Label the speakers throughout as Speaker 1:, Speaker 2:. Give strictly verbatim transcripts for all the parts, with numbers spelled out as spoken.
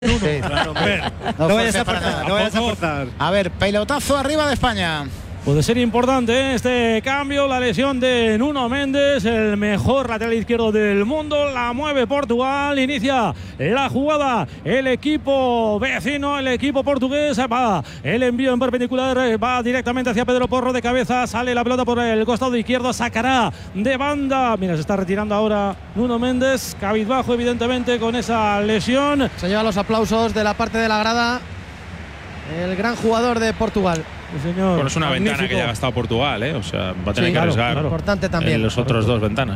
Speaker 1: Sí, claro, a ver, no, no vayas a forzar, no vayas a forzar.
Speaker 2: A ver, pelotazo arriba de España.
Speaker 3: Puede ser importante este cambio, la lesión de Nuno Mendes, el mejor lateral izquierdo del mundo, la mueve Portugal, inicia la jugada, el equipo vecino, el equipo portugués, va el envío en perpendicular, va directamente hacia Pedro Porro de cabeza, sale la pelota por el costado izquierdo, sacará de banda, mira, se está retirando ahora Nuno Mendes, cabizbajo evidentemente con esa lesión.
Speaker 4: Se lleva los aplausos de la parte de la grada el gran jugador de Portugal.
Speaker 3: Sí, señor.
Speaker 5: Bueno, es una
Speaker 3: Magnífico.
Speaker 5: ventana que ya ha gastado Portugal, ¿eh? O sea, va a tener
Speaker 4: Sí,
Speaker 5: que
Speaker 4: claro,
Speaker 5: arriesgar
Speaker 4: claro. Importante también.
Speaker 5: en los otros dos ventanas.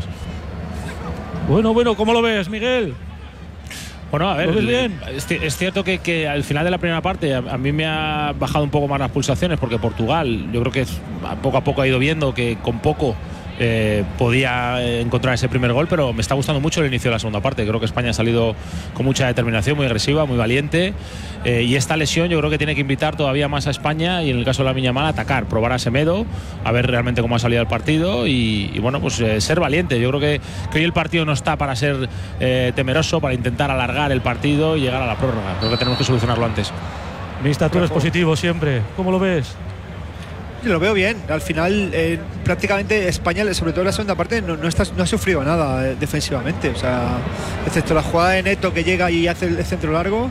Speaker 3: Bueno, bueno, ¿cómo lo ves, Miguel?
Speaker 5: Bueno, a ver,
Speaker 3: ¿Lo ves bien?
Speaker 5: es, es cierto que, que al final de la primera parte a, a mí me ha bajado un poco más las pulsaciones porque Portugal, yo creo que es, poco a poco ha ido viendo que con poco eh, podía encontrar ese primer gol, pero me está gustando mucho el inicio de la segunda parte. Creo que España ha salido con mucha determinación, muy agresiva, muy valiente, eh, y esta lesión yo creo que tiene que invitar todavía más a España y en el caso de Lamine Yamal a atacar, probar a Semedo, a ver realmente cómo ha salido el partido y, y bueno, pues eh, ser valiente. Yo creo que, que hoy el partido no está para ser eh, temeroso, para intentar alargar el partido y llegar a la prórroga. Creo que tenemos que solucionarlo antes.
Speaker 3: Mista, tú eres positivo siempre. ¿Cómo lo ves?
Speaker 1: Lo veo bien. Al final, eh, prácticamente España, sobre todo en la segunda parte, no, no, está, no ha sufrido nada eh, defensivamente. O sea, excepto la jugada de Neto que llega y hace el, el centro largo,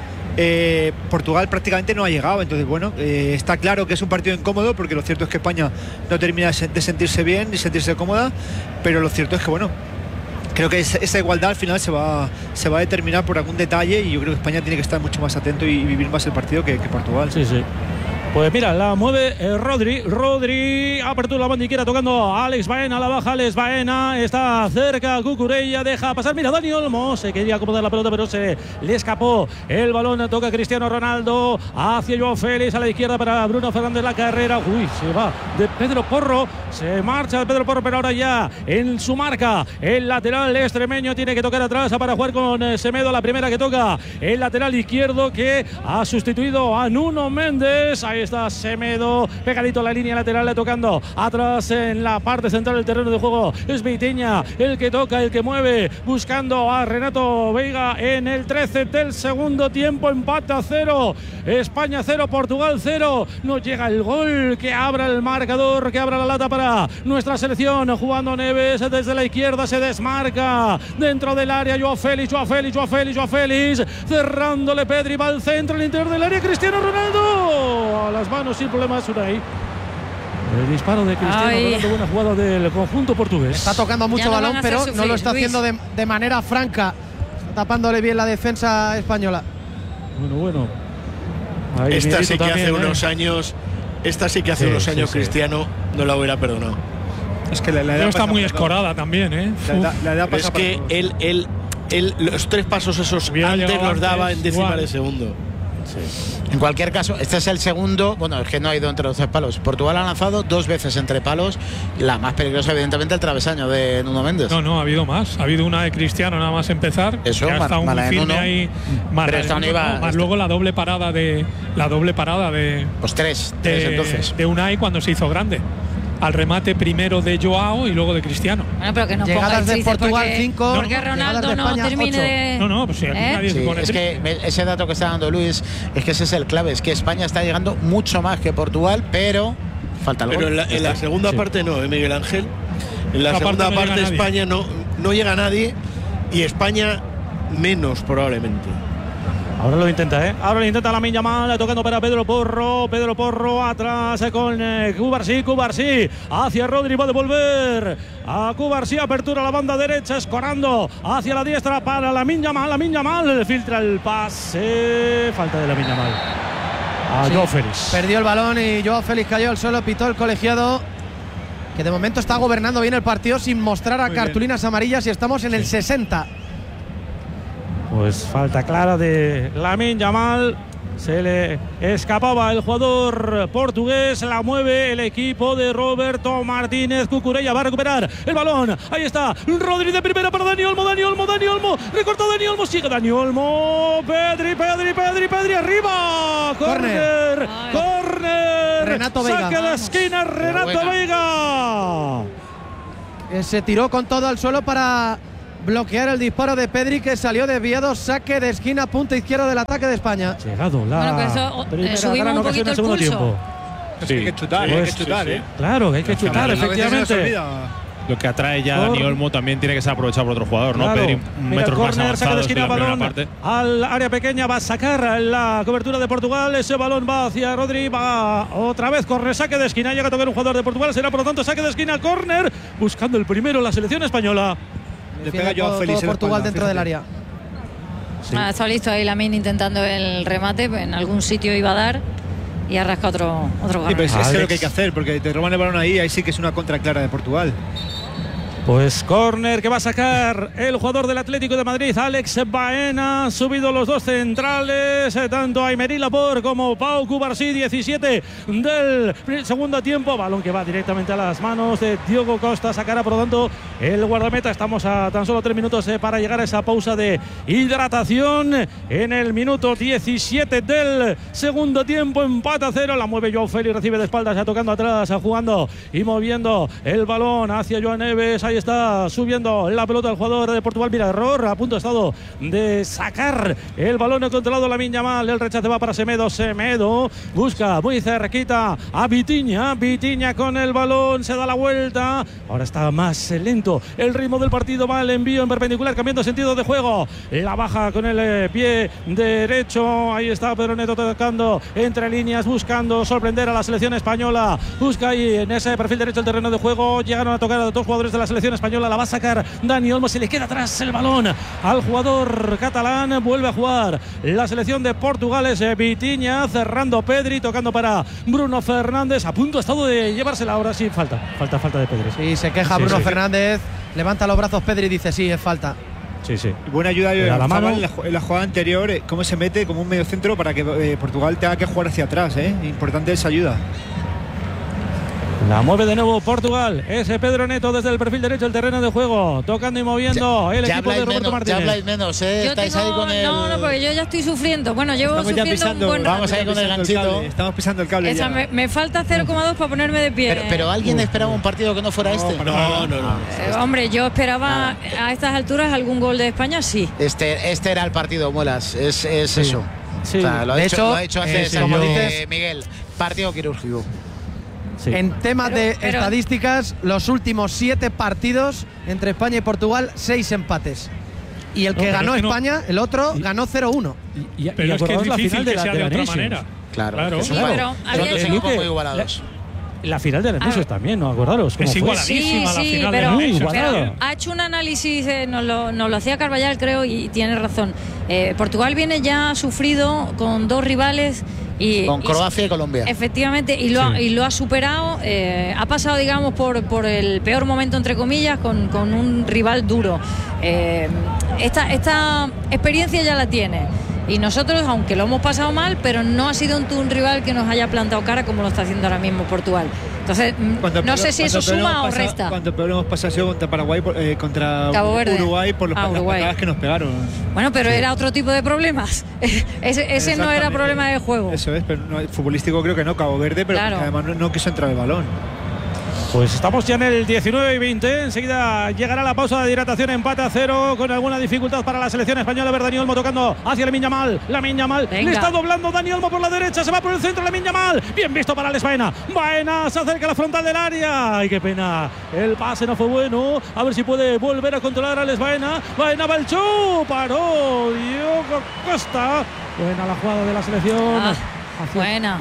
Speaker 1: eh, Portugal prácticamente no ha llegado. Entonces, bueno, eh, está claro que es un partido incómodo porque lo cierto es que España no termina de sentirse bien ni sentirse cómoda. Pero lo cierto es que, bueno, creo que esa, esa igualdad al final se va, se va a determinar por algún detalle y yo creo que España tiene que estar mucho más atento y, y vivir más el partido que, que Portugal.
Speaker 3: Sí, sí. Pues mira, la mueve eh, Rodri, Rodri, apertura la bandiquera tocando a Alex Baena, la baja Alex Baena, está cerca Cucurella, deja pasar, mira Dani Olmo, se quería acomodar la pelota pero se le escapó el balón, toca Cristiano Ronaldo, hacia Joao Félix, a la izquierda para Bruno Fernández la carrera, uy, se va de Pedro Porro, se marcha de Pedro Porro pero ahora ya en su marca, el lateral extremeño tiene que tocar atrás para jugar con eh, Semedo, la primera que toca, el lateral izquierdo que ha sustituido a Nuno Mendes, ahí está Semedo, pegadito a la línea lateral, tocando atrás en la parte central del terreno de juego. Es Vitinha el que toca, el que mueve, buscando a Renato Veiga en el trece del segundo tiempo. Empate a cero. España cero, Portugal cero. No llega el gol que abra el marcador, que abra la lata para nuestra selección. Jugando Neves desde la izquierda, se desmarca dentro del área. Joao Félix, Joao Félix, Joao Félix, Joao Félix, cerrándole Pedri, va al centro, al interior del área. Cristiano Ronaldo. A las manos sin problemas, Unai. El disparo de Cristiano
Speaker 6: Ay.
Speaker 3: Ronaldo, buena jugada del conjunto portugués.
Speaker 4: Está tocando mucho
Speaker 6: Ya no van
Speaker 4: balón,
Speaker 6: a hacer
Speaker 4: pero
Speaker 6: sufrir,
Speaker 4: no lo está
Speaker 6: Luis.
Speaker 4: haciendo de, de manera franca. Está tapándole bien la defensa española.
Speaker 3: Bueno, bueno. Ahí
Speaker 7: Esta
Speaker 3: Miguelito
Speaker 7: sí que
Speaker 3: también,
Speaker 7: hace
Speaker 3: ¿eh?
Speaker 7: unos años, esta sí que hace
Speaker 3: Sí,
Speaker 7: unos
Speaker 3: sí,
Speaker 7: años
Speaker 3: sí.
Speaker 7: Cristiano no la hubiera perdonado.
Speaker 1: Es que la, la edad
Speaker 8: Pero está
Speaker 1: pasa
Speaker 8: muy
Speaker 1: por todo.
Speaker 8: escorada también, ¿eh?
Speaker 1: La edad, la edad
Speaker 7: Pero
Speaker 1: pasa
Speaker 7: es
Speaker 1: por
Speaker 7: que
Speaker 1: todo.
Speaker 7: él, él, él, los tres pasos esos
Speaker 8: Hubiera
Speaker 7: antes
Speaker 8: llegado
Speaker 7: los daba
Speaker 8: antes,
Speaker 7: en décimas
Speaker 8: igual.
Speaker 7: de segundo.
Speaker 2: En cualquier caso, este es el segundo, bueno, es que no ha ido entre los tres palos. Portugal ha lanzado dos veces entre palos, la más peligrosa evidentemente el travesaño de Nuno Mendes.
Speaker 8: No, no, ha habido más. Ha habido una de Cristiano nada más empezar.
Speaker 2: Eso,
Speaker 8: que ha
Speaker 2: ma-
Speaker 8: estado muy
Speaker 2: mala en
Speaker 8: firme
Speaker 2: uno.
Speaker 8: ahí. Mala
Speaker 2: Pero
Speaker 8: en
Speaker 2: esta no
Speaker 8: uno,
Speaker 2: iba-
Speaker 8: ¿no? Más
Speaker 2: esta-
Speaker 8: luego la doble parada de la doble parada de,
Speaker 2: Pues tres, tres
Speaker 8: de,
Speaker 2: entonces.
Speaker 8: de Unai cuando se hizo grande. Al remate primero de Joao y luego de Cristiano.
Speaker 6: Bueno, pero que no
Speaker 4: Llegadas
Speaker 6: pongáis
Speaker 4: de
Speaker 6: tristes
Speaker 4: Portugal,
Speaker 6: porque-
Speaker 4: cinco,
Speaker 6: Porque
Speaker 4: llegadas
Speaker 6: Ronaldo
Speaker 4: de
Speaker 6: no
Speaker 4: España,
Speaker 6: termine
Speaker 4: ocho.
Speaker 6: de.
Speaker 8: No, no, pues sí, aquí
Speaker 6: ¿Eh?
Speaker 8: nadie
Speaker 2: Sí,
Speaker 8: se pone
Speaker 2: es
Speaker 8: triste.
Speaker 2: que ese dato que está dando Luis es que ese es el clave, es que España está llegando mucho más que Portugal, pero falta algo.
Speaker 7: Pero en la, en la segunda
Speaker 3: Sí.
Speaker 7: parte no, ¿eh, Miguel Ángel? En la
Speaker 8: Esa
Speaker 7: segunda
Speaker 8: parte no
Speaker 7: parte
Speaker 8: llega nadie.
Speaker 7: España no, no llega nadie y España menos probablemente.
Speaker 3: Ahora lo intenta, ¿eh? Ahora lo intenta Lamine Yamal, tocando para Pedro Porro. Pedro Porro atrás con eh, Cubarsí, Cubarsí hacia Rodri, va a devolver a Cubarsí, apertura a la banda derecha, escorando hacia la diestra para Lamine Yamal, Lamine Yamal, filtra el pase, falta de Lamine Yamal. A
Speaker 4: Sí.
Speaker 3: Joao Félix.
Speaker 4: Perdió el balón y Joao Félix cayó al suelo, pitó el colegiado, que de momento está gobernando bien el partido sin mostrar a
Speaker 1: Muy bien.
Speaker 4: cartulinas amarillas y estamos en el sesenta.
Speaker 3: Pues falta clara de Lamine Yamal. Se le escapaba el jugador portugués. La mueve el equipo de Roberto Martínez. Cucurella va a recuperar el balón. Ahí está Rodri de primera para Dani Olmo. Dani Olmo, Dani Olmo. Recortó Dani Olmo. Sigue Dani Olmo. Pedri, Pedri, Pedri, Pedri. Arriba. Corner.
Speaker 6: Ay.
Speaker 3: Corner.
Speaker 4: Renato Veiga.
Speaker 3: Saque de esquina. Renato
Speaker 2: buena.
Speaker 3: Veiga.
Speaker 4: Eh, se tiró con todo al suelo para bloquear el disparo de Pedri, que salió desviado. Saque de esquina, punta izquierda del ataque de España.
Speaker 3: Llegado la
Speaker 6: bueno, pues eso,
Speaker 3: primera
Speaker 6: eh, subimos
Speaker 3: gran
Speaker 6: un
Speaker 3: ocasión
Speaker 6: poquito
Speaker 3: del segundo
Speaker 6: el pulso.
Speaker 3: tiempo.
Speaker 1: Sí, hay que chutar,
Speaker 3: pues,
Speaker 1: hay que chutar,
Speaker 5: sí, sí.
Speaker 1: ¿eh?
Speaker 3: Claro, que hay que chutar,
Speaker 1: A veces se nos
Speaker 3: efectivamente.
Speaker 1: olvida.
Speaker 5: Lo que atrae ya a
Speaker 3: Cor-
Speaker 5: Dani Olmo también tiene que ser aprovechado por otro jugador, ¿no?
Speaker 3: Claro.
Speaker 5: Pedri un
Speaker 3: Mira,
Speaker 5: metro más
Speaker 3: córner, saque de
Speaker 5: avanzado
Speaker 3: esquina,
Speaker 5: en la primera
Speaker 3: balón
Speaker 5: parte.
Speaker 3: al área pequeña, va a sacar la cobertura de Portugal. Ese balón va hacia Rodri, va otra vez, corre, saque de esquina, llega a tocar un jugador de Portugal, será por lo tanto saque de esquina, córner, buscando el primero la selección española.
Speaker 1: Le
Speaker 4: Defiende
Speaker 1: pega Joao
Speaker 4: todo-
Speaker 1: Félix
Speaker 4: todo
Speaker 1: en la
Speaker 4: Portugal
Speaker 1: espalda,
Speaker 4: dentro del
Speaker 1: fíjate.
Speaker 4: área.
Speaker 3: Sí.
Speaker 6: Ah, está listo ahí Lamine intentando el remate, en algún sitio iba a dar y arrasca otro, otro
Speaker 1: Sí,
Speaker 6: gol.
Speaker 1: pero es, es
Speaker 3: Alex.
Speaker 1: lo que hay que hacer, porque te roban el balón ahí, ahí sí que es una contra clara de Portugal.
Speaker 3: Pues córner que va a sacar el jugador del Atlético de Madrid, Alex Baena. Subido los dos centrales, eh, tanto Aymeri Laporte como Pau Cubarsí, diecisiete del segundo tiempo. Balón que va directamente a las manos de Diogo Costa. Sacará por lo tanto el guardameta. Estamos a tan solo tres minutos eh, para llegar a esa pausa de hidratación. En el minuto diecisiete del segundo tiempo, empate a cero. La mueve Joao Félix, recibe de espaldas, ya tocando atrás, jugando y moviendo el balón hacia Joan Neves. Ahí está subiendo la pelota el jugador de Portugal. Mira, error, a punto ha estado de sacar el balón, ha controlado Lamine Yamal. El rechace va para Semedo. Semedo busca muy cerquita a Vitinha. Vitinha con el balón, se da la vuelta. Ahora está más lento el ritmo del partido. Va el envío en perpendicular, cambiando sentido de juego. La baja con el eh, pie derecho. Ahí está Pedro Neto tocando entre líneas, buscando sorprender a la selección española. Busca ahí en ese perfil derecho el terreno de juego. Llegaron a tocar a dos jugadores de la selección española. La va a sacar Dani Olmo. Se le queda atrás el balón al jugador catalán. Vuelve a jugar la selección de Portugal. Es Vitinha cerrando Pedri, tocando para Bruno Fernández. A punto ha estado de llevársela. Ahora sí, falta. Falta, falta de Pedri.
Speaker 4: Sí, se queja
Speaker 3: Sí,
Speaker 4: Bruno
Speaker 3: sí.
Speaker 4: Fernández. Levanta los brazos Pedri y dice: sí, es falta.
Speaker 3: Sí, sí.
Speaker 1: Buena ayuda de
Speaker 3: Le da la mano.
Speaker 1: en la, en la jugada anterior, eh, cómo se mete como un medio centro para que eh, Portugal tenga que jugar hacia atrás. Eh. Importante esa ayuda.
Speaker 3: La mueve de nuevo Portugal. Ese Pedro Neto desde el perfil derecho del terreno de juego, tocando y moviendo el
Speaker 2: ya
Speaker 3: equipo de
Speaker 2: habláis
Speaker 3: Roberto
Speaker 2: menos, ya
Speaker 3: Martínez.
Speaker 2: habláis menos, ¿eh?
Speaker 6: Yo
Speaker 2: Estáis
Speaker 6: tengo,
Speaker 2: ahí con el…
Speaker 6: no, no, porque yo ya estoy sufriendo. Bueno, llevo
Speaker 1: Estamos ya
Speaker 6: sufriendo
Speaker 1: pisando,
Speaker 6: un buen rato.
Speaker 2: vamos ahí con el
Speaker 1: Estamos pisando
Speaker 2: ganchito.
Speaker 1: cable, estamos pisando el cable.
Speaker 6: Esa,
Speaker 1: ya.
Speaker 6: me, me falta cero coma dos para ponerme de pie.
Speaker 2: Pero, pero alguien esperaba un partido que no fuera este.
Speaker 7: No, no, no.
Speaker 6: Eh, hombre, yo esperaba a estas alturas algún gol de España, sí.
Speaker 2: Este, este era el partido, Muelas. Es, es
Speaker 3: Sí.
Speaker 2: eso.
Speaker 3: Sí.
Speaker 2: O sea, lo, ha
Speaker 4: De
Speaker 2: hecho,
Speaker 4: hecho,
Speaker 2: lo ha hecho hace,
Speaker 4: eh, sí,
Speaker 2: como
Speaker 4: yo-
Speaker 2: dice Miguel, partido quirúrgico.
Speaker 3: Sí.
Speaker 4: En temas
Speaker 6: Pero-
Speaker 4: de
Speaker 6: pero-
Speaker 4: estadísticas, los últimos siete partidos entre España y Portugal, seis empates. Y el
Speaker 8: No,
Speaker 4: que
Speaker 8: pero
Speaker 4: ganó
Speaker 8: es que no-
Speaker 4: España, el otro,
Speaker 3: Y-
Speaker 4: ganó cero uno.
Speaker 3: Y, y,
Speaker 8: Pero
Speaker 3: y
Speaker 8: es que es
Speaker 3: acordaos la
Speaker 8: difícil
Speaker 3: final de
Speaker 8: que
Speaker 3: la,
Speaker 8: sea
Speaker 3: de
Speaker 8: de
Speaker 3: la
Speaker 8: otra
Speaker 3: Nations.
Speaker 8: manera.
Speaker 2: Claro.
Speaker 8: Claro.
Speaker 2: que
Speaker 6: Sí,
Speaker 2: son-
Speaker 6: pero
Speaker 2: son
Speaker 6: había
Speaker 2: dos
Speaker 6: hecho-
Speaker 2: equipos muy
Speaker 3: Luque,
Speaker 2: igualados.
Speaker 3: La final de la Nations
Speaker 6: Ah.
Speaker 3: también, ¿no? Acordaros cómo
Speaker 8: Es
Speaker 3: fue.
Speaker 8: igual.
Speaker 6: Sí,
Speaker 8: Clarísima la
Speaker 6: sí,
Speaker 8: final de
Speaker 6: pero,
Speaker 8: la
Speaker 3: Muy
Speaker 8: Nations.
Speaker 3: igualado.
Speaker 6: pero ha hecho un análisis, eh, nos, lo, nos lo hacía Carvallal, creo, y tiene razón. Eh, Portugal viene ya sufrido con dos rivales y
Speaker 2: Con
Speaker 6: y-
Speaker 2: Croacia y Colombia.
Speaker 6: Efectivamente, y lo, ha,
Speaker 3: Sí.
Speaker 6: y lo ha superado. eh, ha pasado, digamos, por, por el peor momento, entre comillas, con, con un rival duro. Eh, esta, esta experiencia ya la tiene. Y nosotros, aunque lo hemos pasado mal, pero no ha sido un, un rival que nos haya plantado cara como lo está haciendo ahora mismo Portugal. Entonces, mm,
Speaker 1: Cuando
Speaker 6: no
Speaker 1: peor-
Speaker 6: sé si
Speaker 1: cuando
Speaker 6: eso
Speaker 1: peor
Speaker 6: suma
Speaker 1: hemos
Speaker 6: o
Speaker 1: pasado-
Speaker 6: resta.
Speaker 1: Cuando peor hemos pasado ha sido contra Paraguay, por- eh, contra
Speaker 6: Cabo Verde.
Speaker 1: Uruguay por los
Speaker 6: Ah,
Speaker 1: las
Speaker 6: Uruguay.
Speaker 1: patadas que nos pegaron.
Speaker 6: Bueno, pero era otro tipo de problemas. ese ese no era
Speaker 1: Exactamente.
Speaker 6: problema del juego.
Speaker 1: Eso es, pero no, futbolístico creo que no, Cabo Verde, pero
Speaker 6: Claro.
Speaker 1: porque además no, no quiso entrar el balón.
Speaker 3: Pues estamos ya en el diecinueve y veinte. Enseguida llegará la pausa de hidratación, empate a cero, con alguna dificultad para la selección española. A ver, Dani Olmo tocando hacia Lamine Yamal. Lamine Yamal
Speaker 6: Venga.
Speaker 3: le está doblando Dani Olmo por la derecha. Se va por el centro Lamine Yamal. Bien visto para Alex Baena. Baena se acerca a la frontal del área. Ay, qué pena. El pase no fue bueno. A ver si puede volver a controlar a Alex Baena. Baena va el show. Paró Diogo Costa. Buena la jugada de la selección.
Speaker 6: Ah,
Speaker 3: Hacia-
Speaker 6: buena.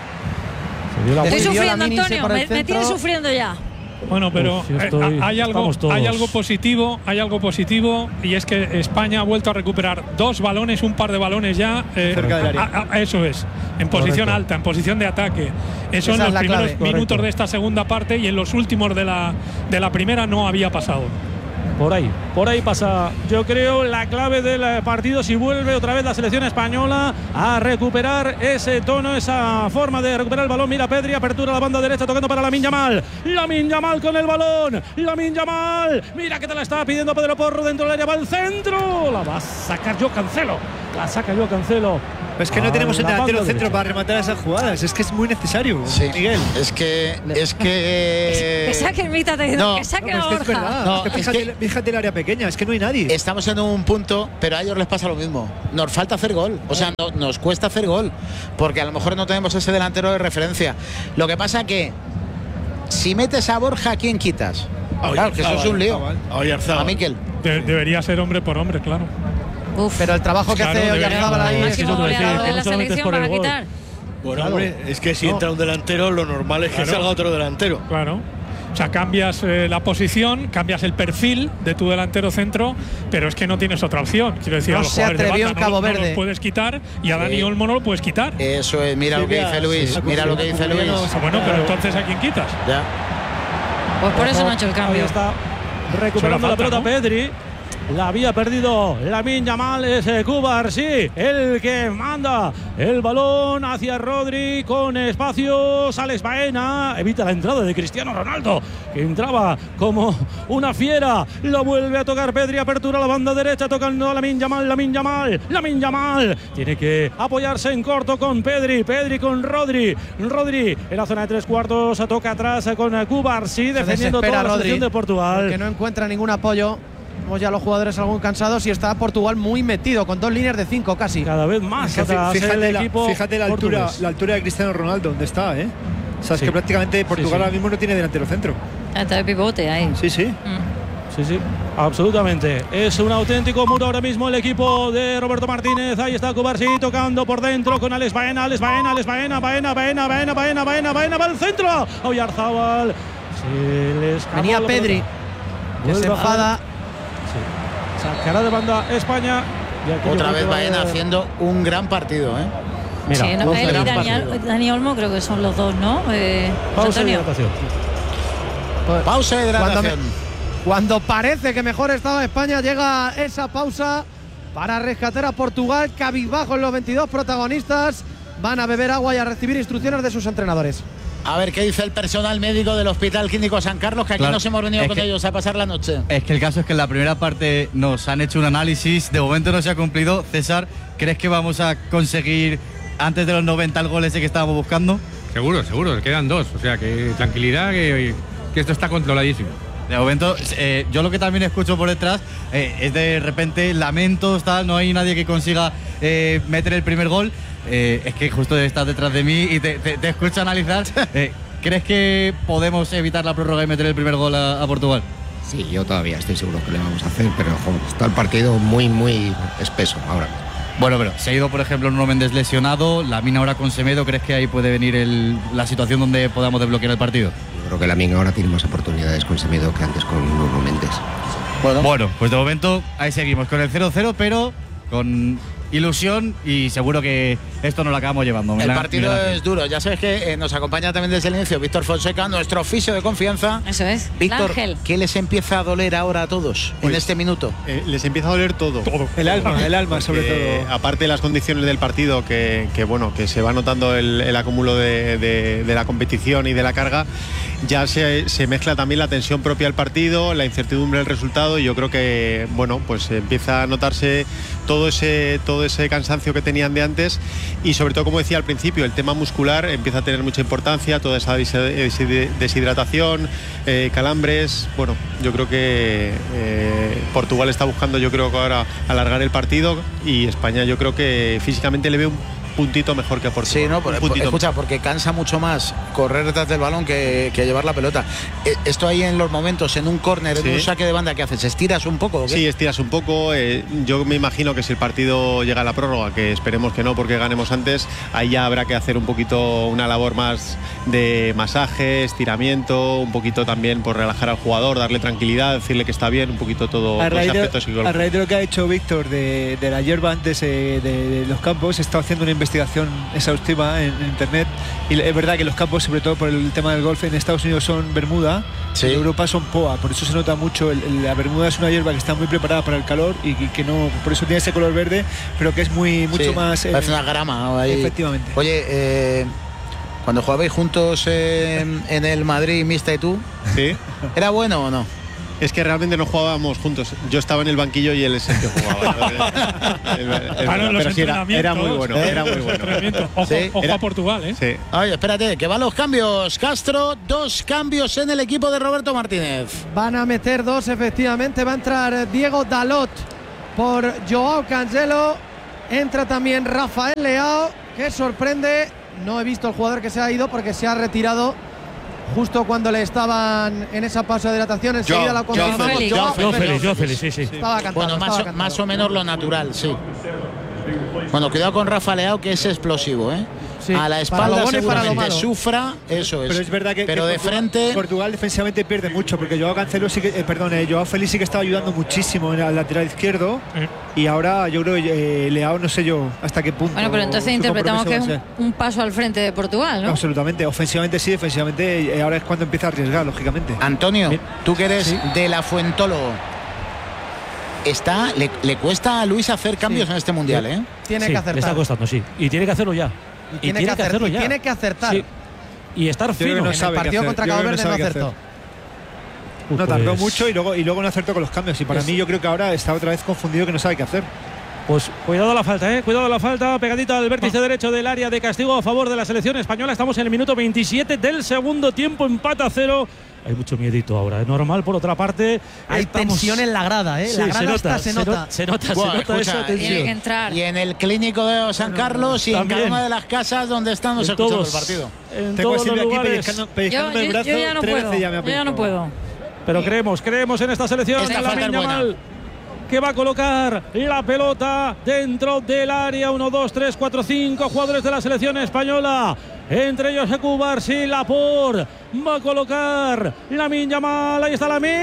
Speaker 3: Se dio la
Speaker 6: Estoy
Speaker 4: Decidió
Speaker 6: sufriendo,
Speaker 4: Lamine irse
Speaker 6: Antonio.
Speaker 4: por el
Speaker 6: Me, me
Speaker 4: centro.
Speaker 6: tiene sufriendo ya.
Speaker 8: Bueno, pero
Speaker 3: Uf, yo
Speaker 8: eh,
Speaker 3: estoy-
Speaker 8: hay algo,
Speaker 3: estamos todos.
Speaker 8: hay algo positivo, hay algo positivo y es que España ha vuelto a recuperar dos balones, un par de balones ya. eh,
Speaker 1: Cerca del área.
Speaker 8: a- a- eso es, en posición
Speaker 3: Correcto.
Speaker 8: alta, en posición de ataque. Eso
Speaker 4: Esa
Speaker 8: en
Speaker 4: es
Speaker 8: los
Speaker 4: la
Speaker 8: primeros
Speaker 4: clave.
Speaker 8: minutos
Speaker 3: Correcto.
Speaker 8: de esta segunda parte y en los últimos de la, de la primera no había pasado.
Speaker 3: Por ahí, por ahí pasa, yo creo, la clave del partido. Si vuelve otra vez la selección española a recuperar ese tono, esa forma de recuperar el balón. Mira Pedri, apertura a la banda derecha, tocando para Lamine Yamal. Lamine Yamal con el balón. Lamine Yamal. Mira que te la está pidiendo Pedro Porro dentro del área. Va al centro. La va a sacar yo, Cancelo. La saca yo Cancelo.
Speaker 1: Es que no tenemos un delantero centro
Speaker 3: derecha.
Speaker 1: para rematar esas jugadas. Es que es muy necesario,
Speaker 2: Sí.
Speaker 1: Miguel.
Speaker 2: Es que. Es que.
Speaker 6: Que saque el mitad de
Speaker 2: No,
Speaker 6: que saque
Speaker 1: No,
Speaker 6: a
Speaker 1: pero es que es
Speaker 6: Borja.
Speaker 1: verdad.
Speaker 2: No,
Speaker 1: es que
Speaker 2: es
Speaker 1: fíjate,
Speaker 2: que-
Speaker 1: fíjate el área pequeña, es que no hay nadie.
Speaker 2: Estamos en un punto, pero a ellos les pasa lo mismo. Nos falta hacer gol. O sea, no- nos cuesta hacer gol. Porque a lo mejor no tenemos ese delantero de referencia. Lo que pasa que si metes a Borja, ¿a quién quitas? Claro, que eso es un lío.
Speaker 7: A Oyarzábal.
Speaker 2: A Mikel.
Speaker 8: De- debería ser hombre por hombre, claro.
Speaker 6: Uf,
Speaker 4: Pero el trabajo que
Speaker 8: Claro,
Speaker 4: hace
Speaker 8: debería-
Speaker 4: Oyarzábal ahí
Speaker 3: no,
Speaker 4: es
Speaker 3: es que
Speaker 6: máximo
Speaker 3: eso te decía,
Speaker 6: goleador
Speaker 3: que
Speaker 6: de la
Speaker 3: no solamente es
Speaker 6: selección
Speaker 3: por el
Speaker 6: para
Speaker 3: gol.
Speaker 6: quitar.
Speaker 7: Bueno,
Speaker 3: Claro.
Speaker 7: hombre, es que si
Speaker 3: No.
Speaker 7: entra un delantero, lo normal es que
Speaker 8: Claro.
Speaker 7: salga otro delantero.
Speaker 8: Claro. O sea, cambias eh, la posición, cambias el perfil de tu delantero centro, pero es que no tienes otra opción. Quiero decir,
Speaker 4: No
Speaker 8: a los
Speaker 4: se
Speaker 8: jugadores de
Speaker 4: atrevió
Speaker 8: banda
Speaker 4: en Cabo
Speaker 8: no, no
Speaker 4: Verde.
Speaker 8: los puedes quitar y a Dani
Speaker 2: Sí.
Speaker 8: Olmo no lo puedes quitar.
Speaker 2: Eso es, mira
Speaker 1: Sí,
Speaker 2: lo que
Speaker 1: mira,
Speaker 2: dice Luis.
Speaker 1: sí,
Speaker 2: Mira lo que dice Luis.
Speaker 8: Ah, bueno, pero entonces ¿a quién quitas?
Speaker 2: Ya.
Speaker 6: Pues por eso no ha hecho el
Speaker 3: Ahí
Speaker 6: cambio.
Speaker 3: está recuperando
Speaker 8: Solo
Speaker 3: la pelota
Speaker 8: falta, ¿no?
Speaker 3: Pedri. La había perdido Lamine Yamal, es eh, Cubar, sí, el que manda el balón hacia Rodri con espacios. Alex Baena evita la entrada de Cristiano Ronaldo, que entraba como una fiera. Lo vuelve a tocar Pedri, apertura a la banda derecha, tocando a Lamine Yamal, Lamine Yamal, Lamine Yamal. Tiene que apoyarse en corto con Pedri, Pedri con Rodri. Rodri en la zona de tres cuartos, toca atrás con Cubar, sí,
Speaker 4: Se
Speaker 3: defendiendo
Speaker 4: desespera
Speaker 3: toda la
Speaker 4: Rodri,
Speaker 3: selección de Portugal.
Speaker 4: porque no encuentra ningún apoyo. Vemos ya los jugadores algo cansados y está Portugal muy metido, con dos líneas de cinco casi.
Speaker 3: Cada vez más
Speaker 1: Es que
Speaker 3: atrás el
Speaker 1: fíjate, la,
Speaker 3: equipo
Speaker 1: fíjate la altura,
Speaker 3: portugués.
Speaker 1: la altura de Cristiano Ronaldo, donde está, ¿eh? O sea, es
Speaker 3: Sí.
Speaker 1: que prácticamente Portugal
Speaker 3: sí.
Speaker 1: ahora mismo no tiene delantero centro.
Speaker 6: Está de pivote ahí.
Speaker 1: Sí, sí.
Speaker 6: Mm.
Speaker 3: Sí, sí, absolutamente. Es un auténtico muro ahora mismo el equipo de Roberto Martínez. Ahí está Cubarsí tocando por dentro con Alex Baena, Alex Baena, Alex Baena, Baena, Baena, Baena, Baena, Baena, Baena, va al centro. Oyarzábal. Se le escapó
Speaker 4: Venía
Speaker 3: la
Speaker 4: Pedri,
Speaker 3: pelota.
Speaker 4: que se
Speaker 3: Vuelve a-
Speaker 4: enfada.
Speaker 3: Sí. Sacará de banda España. Y aquí yo
Speaker 2: Otra
Speaker 3: creo
Speaker 2: vez
Speaker 3: que va a
Speaker 2: Baena
Speaker 3: haber-
Speaker 2: haciendo un gran partido, ¿eh?
Speaker 3: Mira,
Speaker 6: Sí, no,
Speaker 3: doce
Speaker 6: él y
Speaker 3: gran
Speaker 6: Dani,
Speaker 3: partido.
Speaker 6: Dani Olmo creo que son los dos, ¿no? Eh,
Speaker 3: Pausa de
Speaker 6: Antonio.
Speaker 3: hidratación.
Speaker 2: Pausa de
Speaker 4: Cuando, me-
Speaker 2: hidratación.
Speaker 4: cuando parece que mejor estaba España, llega esa pausa para rescatar a Portugal. Cabizbajo en los veintidós protagonistas. Van a beber agua y a recibir instrucciones de sus entrenadores.
Speaker 2: A ver qué dice el personal médico del Hospital Clínico San Carlos, que aquí
Speaker 9: Claro,
Speaker 2: nos hemos venido
Speaker 9: es
Speaker 2: con
Speaker 9: que-
Speaker 2: ellos a pasar la noche.
Speaker 9: Es que el caso es que en la primera parte nos han hecho un análisis, de momento no se ha cumplido. César, ¿crees que vamos a conseguir antes de los noventa el gol ese que estábamos buscando?
Speaker 10: Seguro, seguro, quedan dos. O sea, que tranquilidad, que, que esto está controladísimo.
Speaker 9: De momento, eh, yo lo que también escucho por detrás eh, es de repente lamentos, tal, no hay nadie que consiga eh, meter el primer gol. Eh, es que justo estás detrás de mí y te, te- te escucho analizar. Eh, ¿Crees que podemos evitar la prórroga y meter el primer gol a, a Portugal?
Speaker 11: Sí, yo todavía estoy seguro que le vamos a hacer, pero joder, está el partido muy, muy espeso ahora.
Speaker 9: Bueno, pero se ha ido, por ejemplo, Nuno Méndez lesionado, la mina ahora con Semedo. ¿Crees que ahí puede venir el- la situación donde podamos desbloquear el partido?
Speaker 11: Yo creo que la Min ahora tiene más oportunidades con Semedo que antes con Nuno Méndez.
Speaker 9: Bueno, bueno, pues de momento ahí seguimos con el cero cero, pero con ilusión y seguro que esto nos lo acabamos llevando.
Speaker 2: El
Speaker 9: Miguel-
Speaker 2: partido
Speaker 9: Miguel Ángel.
Speaker 2: es duro. Ya sabes que eh, nos acompaña también desde el inicio Víctor Fonseca, nuestro oficio de confianza.
Speaker 6: Eso es.
Speaker 2: Víctor,
Speaker 6: Ángel.
Speaker 2: ¿qué les empieza a doler ahora a todos en este minuto?
Speaker 12: Eh, les empieza a doler todo.
Speaker 1: El alma, el alma sobre
Speaker 12: Porque,
Speaker 1: todo.
Speaker 12: aparte de las condiciones del partido, que, que, bueno, que se va notando el, el acúmulo de, de- de la competición y de la carga, ya se, se mezcla también la tensión propia del partido, la incertidumbre del resultado, y yo creo que bueno, pues empieza a notarse todo ese, todo ese cansancio que tenían de antes, y sobre todo, como decía al principio, el tema muscular empieza a tener mucha importancia, toda esa des- deshidratación, eh, calambres. Bueno, yo creo que eh, Portugal está buscando, yo creo que ahora alargar el partido, y España yo creo que físicamente le ve un puntito mejor que a Portugal.
Speaker 2: Sí, no,
Speaker 12: Un
Speaker 2: por-
Speaker 12: puntito
Speaker 2: escucha, porque cansa mucho más correr detrás del balón que, que llevar la pelota. Eh, Esto ahí en los momentos, en un córner, en
Speaker 12: Sí.
Speaker 2: un saque de banda, ¿qué haces? ¿Estiras un poco? o qué?
Speaker 12: Sí, estiras un poco. eh, yo me imagino que si el partido llega a la prórroga, que esperemos que no porque ganemos antes, ahí ya habrá que hacer un poquito una labor más de masaje, estiramiento, un poquito también por relajar al jugador, darle tranquilidad, decirle que está bien, un poquito todo
Speaker 1: A
Speaker 12: ese
Speaker 1: raíz,
Speaker 12: aspecto
Speaker 1: de,
Speaker 12: psicológico.
Speaker 1: a raíz de lo que ha hecho Víctor de, de la hierba antes eh, de, de los campos, está haciendo una investigación exhaustiva en, en internet, y es verdad que los campos, sobre todo por el tema del golf, en Estados Unidos son bermuda,
Speaker 2: Sí.
Speaker 1: en Europa son poa, por eso se nota mucho. El- el- la bermuda es una hierba que está muy preparada para el calor y que, que no, por eso tiene ese color verde, pero que es muy mucho
Speaker 2: Sí,
Speaker 1: más eh,
Speaker 2: parece una grama ahí.
Speaker 1: efectivamente.
Speaker 2: Oye, eh, cuando jugabais juntos en, en el Madrid, Mista y tú,
Speaker 12: ¿Sí?
Speaker 2: ¿era bueno o no?
Speaker 12: Es que realmente no jugábamos juntos. Yo estaba en el banquillo y él es el que jugaba.
Speaker 8: Claro, los
Speaker 12: pero sí, era, era muy bueno,
Speaker 8: ¿eh?
Speaker 12: era muy bueno.
Speaker 8: Ojo,
Speaker 2: Sí.
Speaker 8: ojo
Speaker 12: Era-
Speaker 8: a Portugal, ¿eh?
Speaker 12: Sí.
Speaker 2: Ay, espérate, que van los cambios. Castro, dos cambios en el equipo de Roberto Martínez.
Speaker 4: Van a meter dos, efectivamente. Va a entrar Diego Dalot por Joao Cancelo. Entra también Rafael Leao, que sorprende. No he visto el jugador que se ha ido porque se ha retirado justo cuando le estaban en esa pausa de hidratación. Enseguida la confirmamos.
Speaker 6: Félix.
Speaker 4: Joao
Speaker 3: Yo
Speaker 4: Félix.
Speaker 3: feliz, yo feliz, sí, sí.
Speaker 4: Estaba cantado,
Speaker 2: Bueno,
Speaker 4: estaba
Speaker 2: más, o,
Speaker 4: cantado.
Speaker 2: más o menos lo natural, sí. Bueno, cuidado con Rafa Leao, que es explosivo, ¿eh?
Speaker 4: Sí,
Speaker 2: a la
Speaker 4: para
Speaker 2: espalda
Speaker 4: lo bueno y para lo
Speaker 2: seguramente
Speaker 4: malo.
Speaker 2: sufra, eso es.
Speaker 1: Pero es verdad que,
Speaker 2: Pero
Speaker 1: que
Speaker 2: de
Speaker 1: Portugal,
Speaker 2: frente,
Speaker 1: Portugal defensivamente pierde mucho porque Joao Cancelo sí que, eh, perdón, eh, Joao Félix sí que estaba ayudando muchísimo en el lateral izquierdo y ahora yo creo que eh, Leao no sé yo hasta qué punto.
Speaker 6: Bueno, pero entonces
Speaker 1: su
Speaker 6: interpretamos que es
Speaker 1: compromiso
Speaker 6: un,
Speaker 1: va a
Speaker 6: un paso al frente de Portugal,
Speaker 1: ser.
Speaker 6: ¿no?
Speaker 1: Absolutamente, ofensivamente sí, defensivamente eh, ahora es cuando empieza a arriesgar, lógicamente.
Speaker 2: Antonio, tú que eres de la Fuentólogo, está, le, le cuesta a Luis hacer cambios
Speaker 4: Sí.
Speaker 2: en este mundial, ¿eh?
Speaker 4: Tiene
Speaker 3: Sí,
Speaker 4: que
Speaker 3: le está
Speaker 4: acertar.
Speaker 3: costando, sí. Y tiene que hacerlo ya.
Speaker 4: Y tiene, que, acertar,
Speaker 3: hacerlo
Speaker 4: y
Speaker 3: ya.
Speaker 4: tiene que acertar.
Speaker 3: Sí. Y estar
Speaker 1: creo que
Speaker 3: fino.
Speaker 1: no
Speaker 4: En
Speaker 1: sabe
Speaker 4: el
Speaker 1: qué
Speaker 4: partido
Speaker 1: hacer.
Speaker 4: contra
Speaker 1: Yo
Speaker 4: Cabo
Speaker 1: creo que
Speaker 4: Verde
Speaker 1: no
Speaker 4: no
Speaker 1: sabe qué
Speaker 4: acertó.
Speaker 3: Uf,
Speaker 1: No tardó
Speaker 3: pues-
Speaker 1: mucho y luego y luego no acertó con los cambios y para mí yo creo que ahora está otra vez confundido que no sabe qué hacer.
Speaker 3: Pues cuidado la falta, eh. Cuidado la falta, pegadita al vértice derecho del área de castigo a favor de la selección española. Estamos en el minuto veintisiete del segundo tiempo, empate a cero. Hay mucho miedito ahora, es normal. Por otra parte,
Speaker 4: Hay
Speaker 3: estamos-
Speaker 4: tensión en la grada, ¿eh?
Speaker 3: Sí,
Speaker 4: la grada
Speaker 3: se nota,
Speaker 4: hasta se nota.
Speaker 3: no- Se nota,
Speaker 2: Buah,
Speaker 3: se nota
Speaker 2: escucha,
Speaker 3: esa
Speaker 6: Tiene que
Speaker 3: tensión.
Speaker 6: entrar.
Speaker 2: Y en el clínico de San Carlos y en
Speaker 3: También.
Speaker 2: cada una de las casas donde estamos
Speaker 3: En
Speaker 2: escuchando
Speaker 3: todos,
Speaker 2: el partido.
Speaker 3: en
Speaker 1: Tengo a
Speaker 3: todos los
Speaker 1: Silvia aquí
Speaker 3: lugares.
Speaker 1: pellizcando,
Speaker 6: Yo,
Speaker 1: pellizcándome el
Speaker 6: yo-
Speaker 1: brazo
Speaker 6: yo ya no
Speaker 1: tres
Speaker 6: puedo.
Speaker 1: veces ya me ha
Speaker 6: Yo ya no
Speaker 1: pellizcado.
Speaker 6: puedo.
Speaker 3: Pero creemos, creemos en esta selección.
Speaker 2: Esta falta
Speaker 3: Lamine
Speaker 2: es buena.
Speaker 3: Yamal, que va a colocar la pelota dentro del área. Uno, dos, tres, cuatro, cinco jugadores de la selección española. Entre ellos Ekubar, sí, Laporte. Va a colocar Lamine Yamal. Ahí está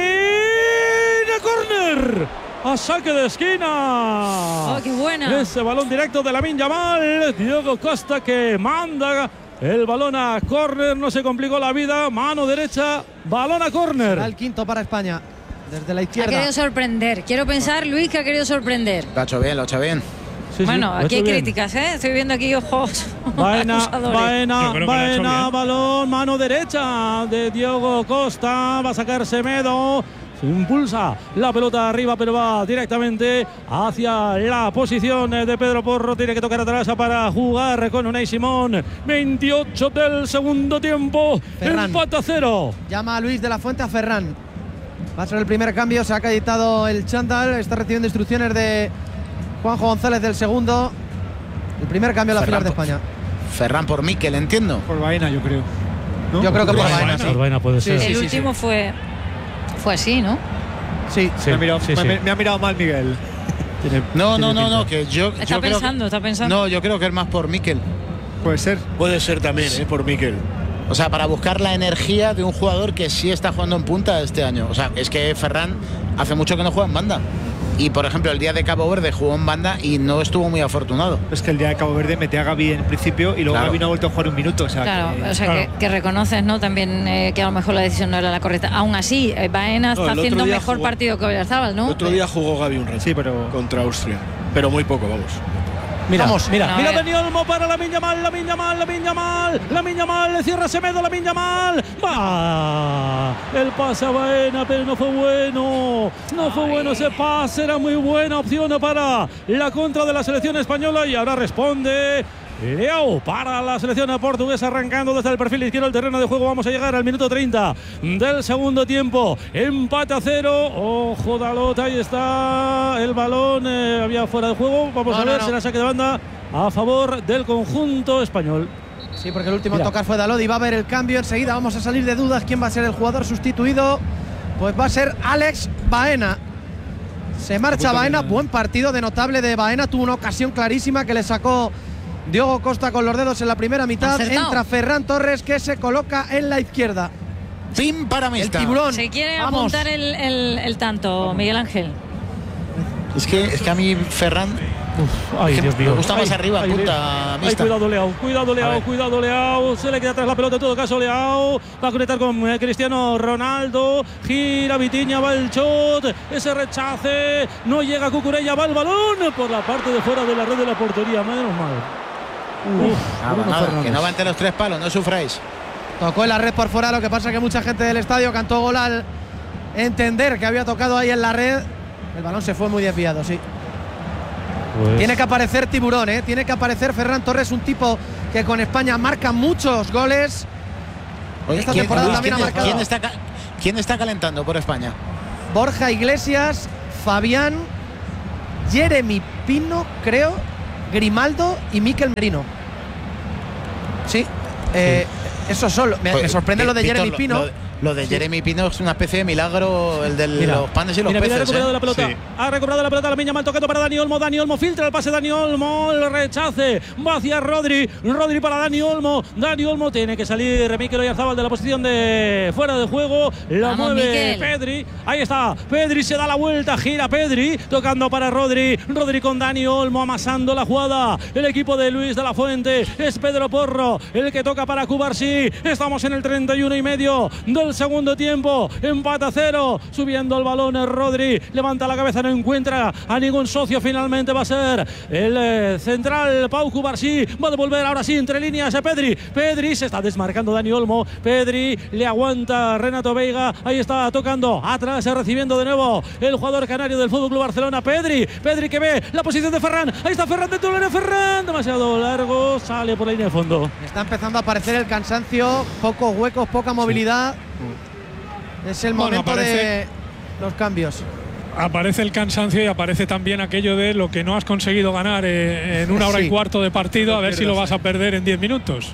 Speaker 3: Lamine. ¡Corner! A saque de esquina.
Speaker 6: Oh, qué buena.
Speaker 3: Ese balón directo de Lamine Yamal. Diego Costa que manda el balón a córner. No se complicó la vida. Mano derecha. Balón a córner.
Speaker 4: Será el quinto para España. Desde la
Speaker 6: Ha
Speaker 4: izquierda.
Speaker 6: querido sorprender. Quiero pensar, Luis, que ha querido sorprender.
Speaker 2: Lo ha hecho bien, lo ha hecho bien.
Speaker 3: Sí, sí,
Speaker 6: Bueno,
Speaker 3: lo ha
Speaker 6: aquí
Speaker 3: hecho
Speaker 6: hay
Speaker 3: bien.
Speaker 6: críticas, ¿eh? Estoy viendo aquí ojos
Speaker 3: Baena,
Speaker 6: acusadores.
Speaker 3: Baena,
Speaker 8: Yo creo que lo ha hecho
Speaker 3: Baena,
Speaker 8: bien.
Speaker 3: balón, mano derecha de Diego Costa. Va a sacar Semedo. Se impulsa la pelota arriba, pero va directamente hacia la posición de Pedro Porro. Tiene que tocar atrás para jugar con Unai Simón. veintiocho del segundo tiempo.
Speaker 4: Ferran.
Speaker 3: Empate a cero.
Speaker 4: Llama a Luis de la Fuente a Ferran. Va a ser el primer cambio. Se ha acreditado el chándal. Está recibiendo instrucciones de Juanjo González del segundo. El primer cambio a la
Speaker 2: Ferran
Speaker 4: final de
Speaker 2: por-
Speaker 4: España.
Speaker 2: Ferran por Mikel, entiendo.
Speaker 1: Por Baena, yo creo. ¿No?
Speaker 4: Yo creo que por
Speaker 8: Por
Speaker 4: Baena,
Speaker 8: Baena.
Speaker 4: sí.
Speaker 3: Por Baena puede
Speaker 4: Sí,
Speaker 3: ser.
Speaker 4: sí,
Speaker 6: El
Speaker 4: sí,
Speaker 6: último fue fue así, ¿no?
Speaker 4: Sí.
Speaker 3: Sí,
Speaker 1: me, ha mirado,
Speaker 3: sí,
Speaker 1: me-
Speaker 3: sí.
Speaker 1: me- me ha mirado mal Miguel.
Speaker 3: Tiene-
Speaker 2: No, no,
Speaker 3: tiene
Speaker 2: no,
Speaker 3: pinta.
Speaker 2: no, que yo,
Speaker 6: Está
Speaker 2: yo creo
Speaker 6: pensando,
Speaker 2: que,
Speaker 6: está pensando.
Speaker 2: no, yo creo que es más por Mikel.
Speaker 1: Puede ser.
Speaker 7: Puede ser también, ¿eh? Por Mikel.
Speaker 2: O sea, para buscar la energía de un jugador que sí está jugando en punta este año. O sea, es que Ferran hace mucho que no juega en banda. Y por ejemplo, el día de Cabo Verde jugó en banda y no estuvo muy afortunado.
Speaker 1: Es que el día de Cabo Verde metí a Gaby en principio y luego
Speaker 2: Claro.
Speaker 1: Gaby no ha vuelto a jugar un minuto. O sea,
Speaker 6: Claro,
Speaker 1: que-
Speaker 6: o sea
Speaker 8: claro.
Speaker 6: que, que reconoces, ¿no? También eh, que a lo mejor la decisión no era la correcta. Aún así, eh, Baena
Speaker 7: No,
Speaker 6: está
Speaker 7: el otro
Speaker 6: haciendo
Speaker 7: día
Speaker 6: mejor
Speaker 7: jugó-
Speaker 6: partido que Oyarzabal, ¿no?
Speaker 7: El otro día jugó Gaby un rato.
Speaker 1: Sí, pero-
Speaker 7: Contra Austria. Pero muy poco, vamos.
Speaker 3: Mira,
Speaker 4: Vamos.
Speaker 3: mira,
Speaker 6: No,
Speaker 3: mira
Speaker 6: eh.
Speaker 3: Dani Olmo para Lamine Yamal, Lamine Yamal, Lamine Yamal, Lamine Yamal, le cierra Semedo, Lamine Yamal, va, el pase a Baena, pero no fue bueno, no fue bueno ese pase, era muy buena opción para la contra de la selección española y ahora responde Leao para la selección portuguesa, arrancando desde el perfil izquierdo del terreno de juego. Vamos a llegar al minuto treinta del segundo tiempo. Empate a cero. Ojo, Dalot, ahí está el balón. eh, había fuera de juego. Vamos
Speaker 4: No,
Speaker 3: a ver,
Speaker 4: no, no.
Speaker 3: será saque de banda a favor del conjunto español.
Speaker 4: Sí, porque el último
Speaker 3: Mira.
Speaker 4: a tocar fue Dalot y va a haber el cambio enseguida. Vamos a salir de dudas quién va a ser el jugador sustituido. Pues va a ser Alex Baena. Se marcha Baena, buen partido de notable de Baena. Tuvo una ocasión clarísima que le sacó Diego Costa con los dedos en la primera mitad.
Speaker 6: Acertado.
Speaker 4: Entra Ferran Torres, que se coloca en la izquierda.
Speaker 2: Pim para
Speaker 4: El
Speaker 2: Mista.
Speaker 4: tiburón.
Speaker 6: Se quiere
Speaker 4: Vamos.
Speaker 6: apuntar el, el- el tanto, Miguel Ángel.
Speaker 2: Es que, es que a mí Ferran
Speaker 3: Ay,
Speaker 2: que
Speaker 3: Dios
Speaker 2: me
Speaker 3: mío.
Speaker 2: gusta más
Speaker 3: Ay,
Speaker 2: arriba,
Speaker 3: ay,
Speaker 2: punta
Speaker 3: ay,
Speaker 2: mixta.
Speaker 3: cuidado Leao, cuidado
Speaker 2: A
Speaker 3: Leao,
Speaker 2: ver.
Speaker 3: cuidado Leao. Se le queda atrás la pelota en todo caso Leao. Va a conectar con eh, Cristiano Ronaldo. Gira Vitinha, va el shot. Ese rechace. No llega Cucurella, va el balón por la parte de fuera de la red de la portería. Menos mal. Uf,
Speaker 2: Ah,
Speaker 3: Bruno
Speaker 2: nada,
Speaker 3: Fernández.
Speaker 2: que no va entre los tres palos, no sufráis.
Speaker 4: Tocó en la red por fuera, lo que pasa que mucha gente del estadio cantó gol al entender que había tocado ahí en la red. El balón se fue muy desviado, sí. Pues... Tiene que aparecer tiburón, ¿eh? Tiene que aparecer Ferran Torres, un tipo que con España marca muchos goles.
Speaker 2: Oye,
Speaker 4: Esta
Speaker 2: ¿quién,
Speaker 4: temporada
Speaker 2: Luis,
Speaker 4: también
Speaker 2: ¿quién,
Speaker 4: ha marcado.
Speaker 2: ¿quién está, ¿Quién está calentando por España?
Speaker 4: Borja Iglesias, Fabián, Jeremy Pino, creo, Grimaldo y Mikel Merino. Sí, eh, sí. Eso solo. Me,
Speaker 2: pues,
Speaker 4: me sorprende
Speaker 2: eh,
Speaker 4: lo de
Speaker 2: Víctor,
Speaker 4: Jeremy Pino.
Speaker 2: Lo, lo, lo de Jeremy Pino es una especie de milagro, el de los panes y los
Speaker 3: mira,
Speaker 2: peces.
Speaker 3: Mira, ha recuperado
Speaker 2: ¿eh?
Speaker 3: la pelota.
Speaker 2: Sí.
Speaker 3: Ha recuperado la pelota. La Miña mal tocando para Dani Olmo. Dani Olmo filtra el pase. Dani Olmo, el rechace. Va hacia Rodri. Rodri para Dani Olmo. Dani Olmo tiene que salir. Mikel Oyarzabal de la posición de fuera de juego. La
Speaker 6: Vamos,
Speaker 3: mueve
Speaker 6: Miquel.
Speaker 3: Pedri. Ahí está. Pedri se da la vuelta. Gira Pedri. Tocando para Rodri. Rodri con Dani Olmo amasando la jugada. El equipo de Luis de la Fuente. Es Pedro Porro el que toca para Cubarsí. Estamos en el treinta y uno y medio del segundo tiempo. Empata cero. Subiendo el balón es Rodri. Levanta la cabeza. No encuentra a ningún socio. Finalmente va a ser el eh, central Pau Cubarsí. Va a devolver ahora sí entre líneas a Pedri. Pedri se está desmarcando Dani Olmo. Pedri le aguanta Renato Veiga. Ahí está tocando atrás, recibiendo de nuevo el jugador canario del Fútbol Club Barcelona. Pedri. Pedri que ve la posición de Ferran. Ahí está Ferran dentro del área. Ferran demasiado largo. Sale por la línea de fondo.
Speaker 4: Está empezando a aparecer el cansancio. Pocos huecos, poca movilidad. Sí. Es el
Speaker 8: Bueno,
Speaker 4: momento
Speaker 8: aparece...
Speaker 4: de los cambios.
Speaker 8: Aparece el cansancio y aparece también aquello de lo que no has conseguido ganar eh, en una hora
Speaker 4: Sí.
Speaker 8: y cuarto de partido, a ver si lo vas a perder en diez minutos.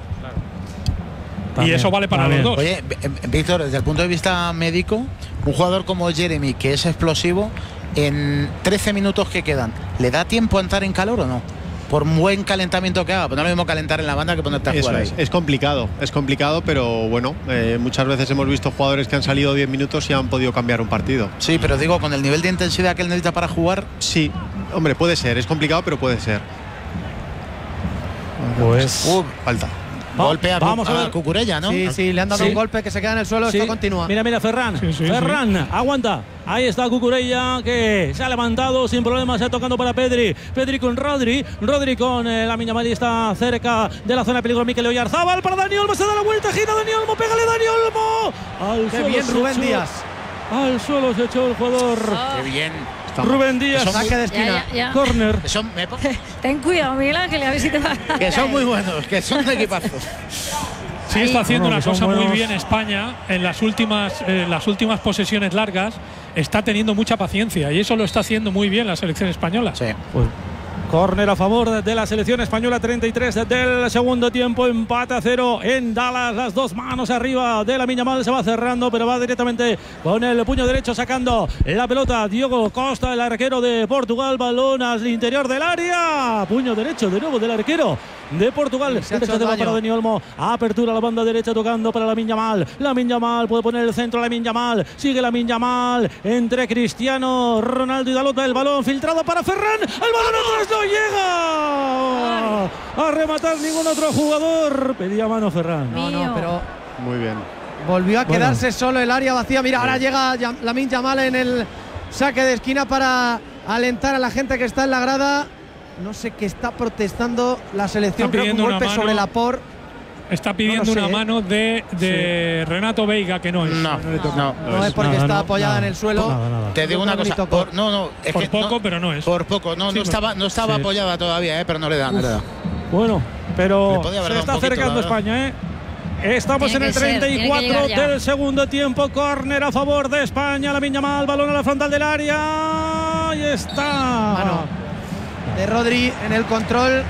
Speaker 8: Y eso vale para los dos.
Speaker 2: Oye, Víctor, desde el punto de vista médico, un jugador como Jeremy, que es explosivo, en trece minutos que quedan, ¿le da tiempo a entrar en calor o no? Por buen calentamiento que haga, pues no es lo mismo calentar en la banda que ponerte a
Speaker 12: Eso
Speaker 2: jugar
Speaker 12: es,
Speaker 2: ahí.
Speaker 12: es complicado, es complicado, pero bueno, eh, muchas veces hemos visto jugadores que han salido diez minutos y han podido cambiar un partido.
Speaker 2: Sí, pero digo, con el nivel de intensidad que él necesita para jugar.
Speaker 12: Sí, hombre, puede ser, es complicado, pero puede ser.
Speaker 3: Pues.
Speaker 2: Uh, falta.
Speaker 3: Va,
Speaker 2: Golpe a,
Speaker 3: vamos a
Speaker 2: a
Speaker 3: ver.
Speaker 2: Cucurella, ¿no?
Speaker 4: Sí, sí, le han dado
Speaker 3: Sí.
Speaker 4: un golpe que se queda en el suelo.
Speaker 3: Sí.
Speaker 4: Esto continúa.
Speaker 3: Mira, mira, Ferran.
Speaker 8: Sí, sí,
Speaker 3: Ferran, sí. Aguanta. Ahí está Cucurella, que se ha levantado sin problemas, se ha tocando para Pedri. Pedri con Rodri. Rodri con eh, la Miña Mali, está cerca de la zona de peligro. Mikel Oyarzabal para Dani Olmo. Se da la vuelta, gira Dani Olmo. Pégale Dani Olmo. Al
Speaker 4: Qué
Speaker 3: suelo
Speaker 4: bien
Speaker 3: se
Speaker 4: Rubén
Speaker 3: echó.
Speaker 4: Díaz.
Speaker 3: Al suelo se echó el jugador.
Speaker 2: Qué bien.
Speaker 3: Rubén Díaz.
Speaker 2: Son muy-
Speaker 4: Saque de
Speaker 6: Ya,
Speaker 4: esquina.
Speaker 6: ya, ya.
Speaker 3: Corner.
Speaker 2: Que son, me po-
Speaker 6: Ten cuidado, Miguel Ángel, a ver si te va.
Speaker 2: que son muy buenos, que son de equipazo.
Speaker 8: Sí está haciendo
Speaker 3: No, no,
Speaker 8: una
Speaker 3: que son
Speaker 8: cosa muy
Speaker 3: buenos.
Speaker 8: bien España en las últimas, eh, las últimas posesiones largas. Está teniendo mucha paciencia y eso lo está haciendo muy bien la selección española.
Speaker 2: Sí.
Speaker 3: Pues, córner a favor de la selección española, treinta y tres del segundo tiempo, empate a cero en Dallas, las dos manos arriba de la Miñamal, se va cerrando, pero va directamente con el puño derecho sacando la pelota. Diogo Costa, el arquero de Portugal, balón al interior del área, puño derecho de nuevo del arquero de Portugal.
Speaker 4: Se ha
Speaker 3: El
Speaker 4: hecho
Speaker 3: rechazo
Speaker 4: daño.
Speaker 3: para Dani Olmo, apertura a la banda derecha tocando para la Miñamal. La Miñamal puede poner el centro a la Miñamal, sigue la Miñamal entre Cristiano Ronaldo y Dalot, el balón filtrado para Ferran, el balón atrás no llega a rematar ningún otro jugador. Pedía mano Ferran.
Speaker 4: No,
Speaker 6: Mío.
Speaker 4: no, pero
Speaker 12: Muy bien.
Speaker 4: volvió a
Speaker 3: Bueno.
Speaker 4: quedarse solo el área vacía. Mira, ahora llega Yam- Lamine Yamal en el saque de esquina para alentar a la gente que está en la grada. No sé qué está protestando la selección.
Speaker 8: Está
Speaker 4: Creo que un
Speaker 8: pidiendo una
Speaker 4: golpe
Speaker 8: mano.
Speaker 4: sobre la por.
Speaker 8: Está pidiendo
Speaker 4: No lo sé,
Speaker 8: una
Speaker 4: ¿eh?
Speaker 8: mano de, de Renato Veiga, que no es.
Speaker 2: No,
Speaker 4: No le toca.
Speaker 2: no.
Speaker 4: No es porque
Speaker 3: Nada,
Speaker 4: está
Speaker 3: no,
Speaker 4: apoyada
Speaker 3: nada.
Speaker 4: en el suelo.
Speaker 3: Nada, nada.
Speaker 2: Te digo
Speaker 4: Yo
Speaker 2: una
Speaker 4: creo que
Speaker 2: cosa.
Speaker 4: ni tocó.
Speaker 2: Por, no, no. Es
Speaker 8: Por
Speaker 2: que
Speaker 8: poco,
Speaker 2: no,
Speaker 8: pero no es.
Speaker 2: Por poco. No,
Speaker 8: Sí,
Speaker 2: no estaba, no estaba
Speaker 8: sí.
Speaker 2: apoyada todavía, eh, pero no le da, no le da.
Speaker 3: Bueno, pero
Speaker 2: Le podía haber
Speaker 3: se
Speaker 2: dado
Speaker 3: está
Speaker 2: un poquito,
Speaker 3: acercando
Speaker 2: la verdad.
Speaker 3: España, ¿eh? Estamos
Speaker 6: Tiene
Speaker 3: en el
Speaker 6: que ser,
Speaker 3: treinta y
Speaker 6: tiene que
Speaker 3: cuatro
Speaker 6: llegar ya.
Speaker 3: del segundo tiempo. Córner a favor de España. La Miñamal, balón a la frontal del área. Ahí está.
Speaker 4: Mano de Rodri en el control.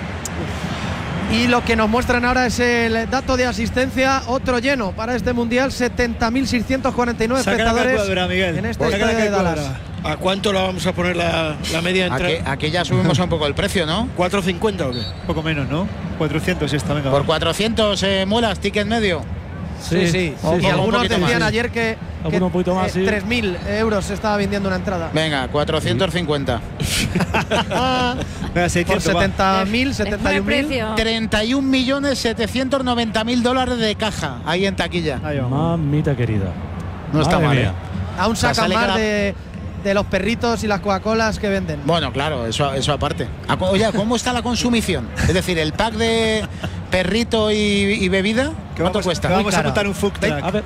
Speaker 4: Y lo que nos muestran ahora es el dato de asistencia, otro lleno para este mundial, setenta mil seiscientos cuarenta y nueve
Speaker 1: Saca la
Speaker 4: espectadores
Speaker 1: calculadora, Miguel.
Speaker 4: en este
Speaker 1: Saca la
Speaker 4: estadio de Dallas.
Speaker 1: calculadora.
Speaker 7: ¿A cuánto la vamos a poner la, la media
Speaker 2: Aquí,
Speaker 7: entre
Speaker 2: aquí ya subimos un poco el precio, ¿no?
Speaker 7: cuatro cincuenta o qué?
Speaker 1: Poco menos, ¿no? cuatrocientos esta, venga.
Speaker 2: Por cuatrocientos eh, muelas, ticket medio.
Speaker 4: Sí, sí.
Speaker 2: O-
Speaker 4: Y
Speaker 2: o un
Speaker 4: algunos
Speaker 2: poquito
Speaker 4: decían
Speaker 2: más.
Speaker 4: ayer que, que
Speaker 3: Alguno un poquito más, sí.
Speaker 4: tres mil euros se estaba vendiendo una entrada.
Speaker 2: Venga, cuatrocientos cincuenta.
Speaker 1: Venga,
Speaker 4: Por
Speaker 1: seiscientos, va.
Speaker 4: setenta mil,
Speaker 6: Les pone
Speaker 4: setenta y un mil.
Speaker 6: precio.
Speaker 2: treinta y un millones setecientos noventa mil dólares de caja ahí en taquilla.
Speaker 1: Ahí va.
Speaker 3: Mamita querida.
Speaker 2: No está
Speaker 3: Madre
Speaker 2: mal,
Speaker 3: mía.
Speaker 2: ¿eh?
Speaker 4: Aún
Speaker 2: sea,
Speaker 4: sacan
Speaker 2: sale
Speaker 4: más
Speaker 2: cada-
Speaker 4: de, de los perritos y las Coca-Colas que venden.
Speaker 2: Bueno, claro, eso, eso aparte. A- Oye, ¿cómo está la consumición? Es decir, el pack de perrito y, y bebida,
Speaker 1: Que
Speaker 2: ¿cuánto
Speaker 1: vamos,
Speaker 2: cuesta?
Speaker 1: que vamos a
Speaker 4: cara.
Speaker 1: montar un food truck.
Speaker 3: A ver,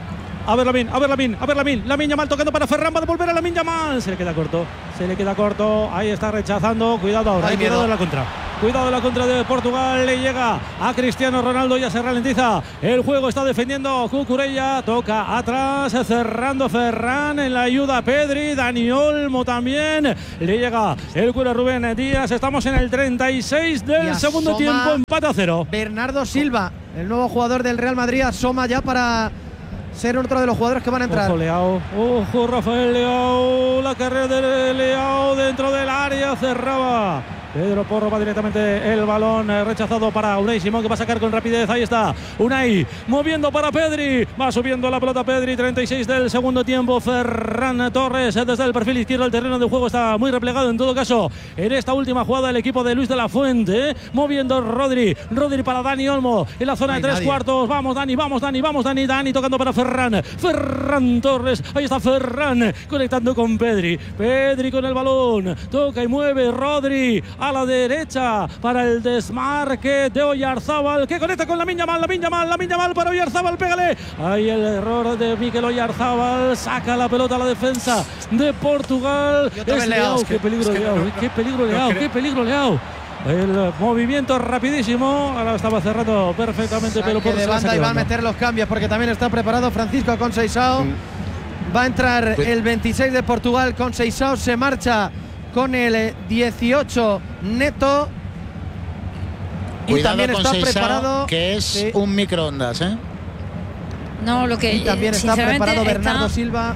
Speaker 3: A ver Lamine, a ver Lamine, a ver Lamine. Lamine Yamal tocando para Ferran, va a devolver a Lamine Yamal. Se le queda corto, se le queda corto. Ahí está rechazando. Cuidado ahora, hay cuidado de la contra. Cuidado de la contra de Portugal. Le llega a Cristiano Ronaldo, ya se ralentiza. El juego está defendiendo Cucurella. Toca atrás, cerrando Ferran. En la ayuda Pedri, Dani Olmo también. Le llega el cuero Rubén Díaz. Estamos en el treinta y seis del segundo tiempo. Empate a cero.
Speaker 4: Bernardo Silva, el nuevo jugador del Real Madrid, asoma ya para ser otro de los jugadores que van a entrar.
Speaker 3: Ojo Leao, ojo Rafael Leao, la carrera de Leao dentro del área, cerraba Pedro Porro, va directamente el balón eh, rechazado para Unai Simón, que va a sacar con rapidez. Ahí está Unai moviendo para Pedri, va subiendo la pelota Pedri. Treinta y seis del segundo tiempo. Ferran Torres eh, desde el perfil izquierdo. El terreno de juego está muy replegado en todo caso en esta última jugada el equipo de Luis de la Fuente, eh, moviendo Rodri, Rodri para Dani Olmo en la zona no de tres nadie. cuartos. Vamos Dani, vamos Dani, vamos Dani, Dani tocando para Ferran, Ferran Torres, ahí está Ferran conectando con Pedri, Pedri con el balón, toca y mueve Rodri a la derecha para el desmarque de Oyarzábal, que conecta con Lamine Yamal, Lamine Yamal, Lamine Yamal para Oyarzábal, pégale. Ahí el error de Mikel Oyarzábal, saca la pelota a la defensa de Portugal. Es Leao, qué peligro Leao, qué peligro Leao, qué peligro Leao. El movimiento rapidísimo, ahora estaba cerrando perfectamente, pero por
Speaker 4: de banda y va a meter los cambios porque también está preparado Francisco Conceição. Mm. Va a entrar el veintiséis de Portugal. Conceição se marcha con el dieciocho Neto. Y
Speaker 2: Cuidado
Speaker 4: también está
Speaker 2: Conceição,
Speaker 4: preparado,
Speaker 2: que es sí. un microondas, ¿eh?
Speaker 6: No, lo que
Speaker 4: y también está preparado Bernardo
Speaker 6: está,
Speaker 4: Silva.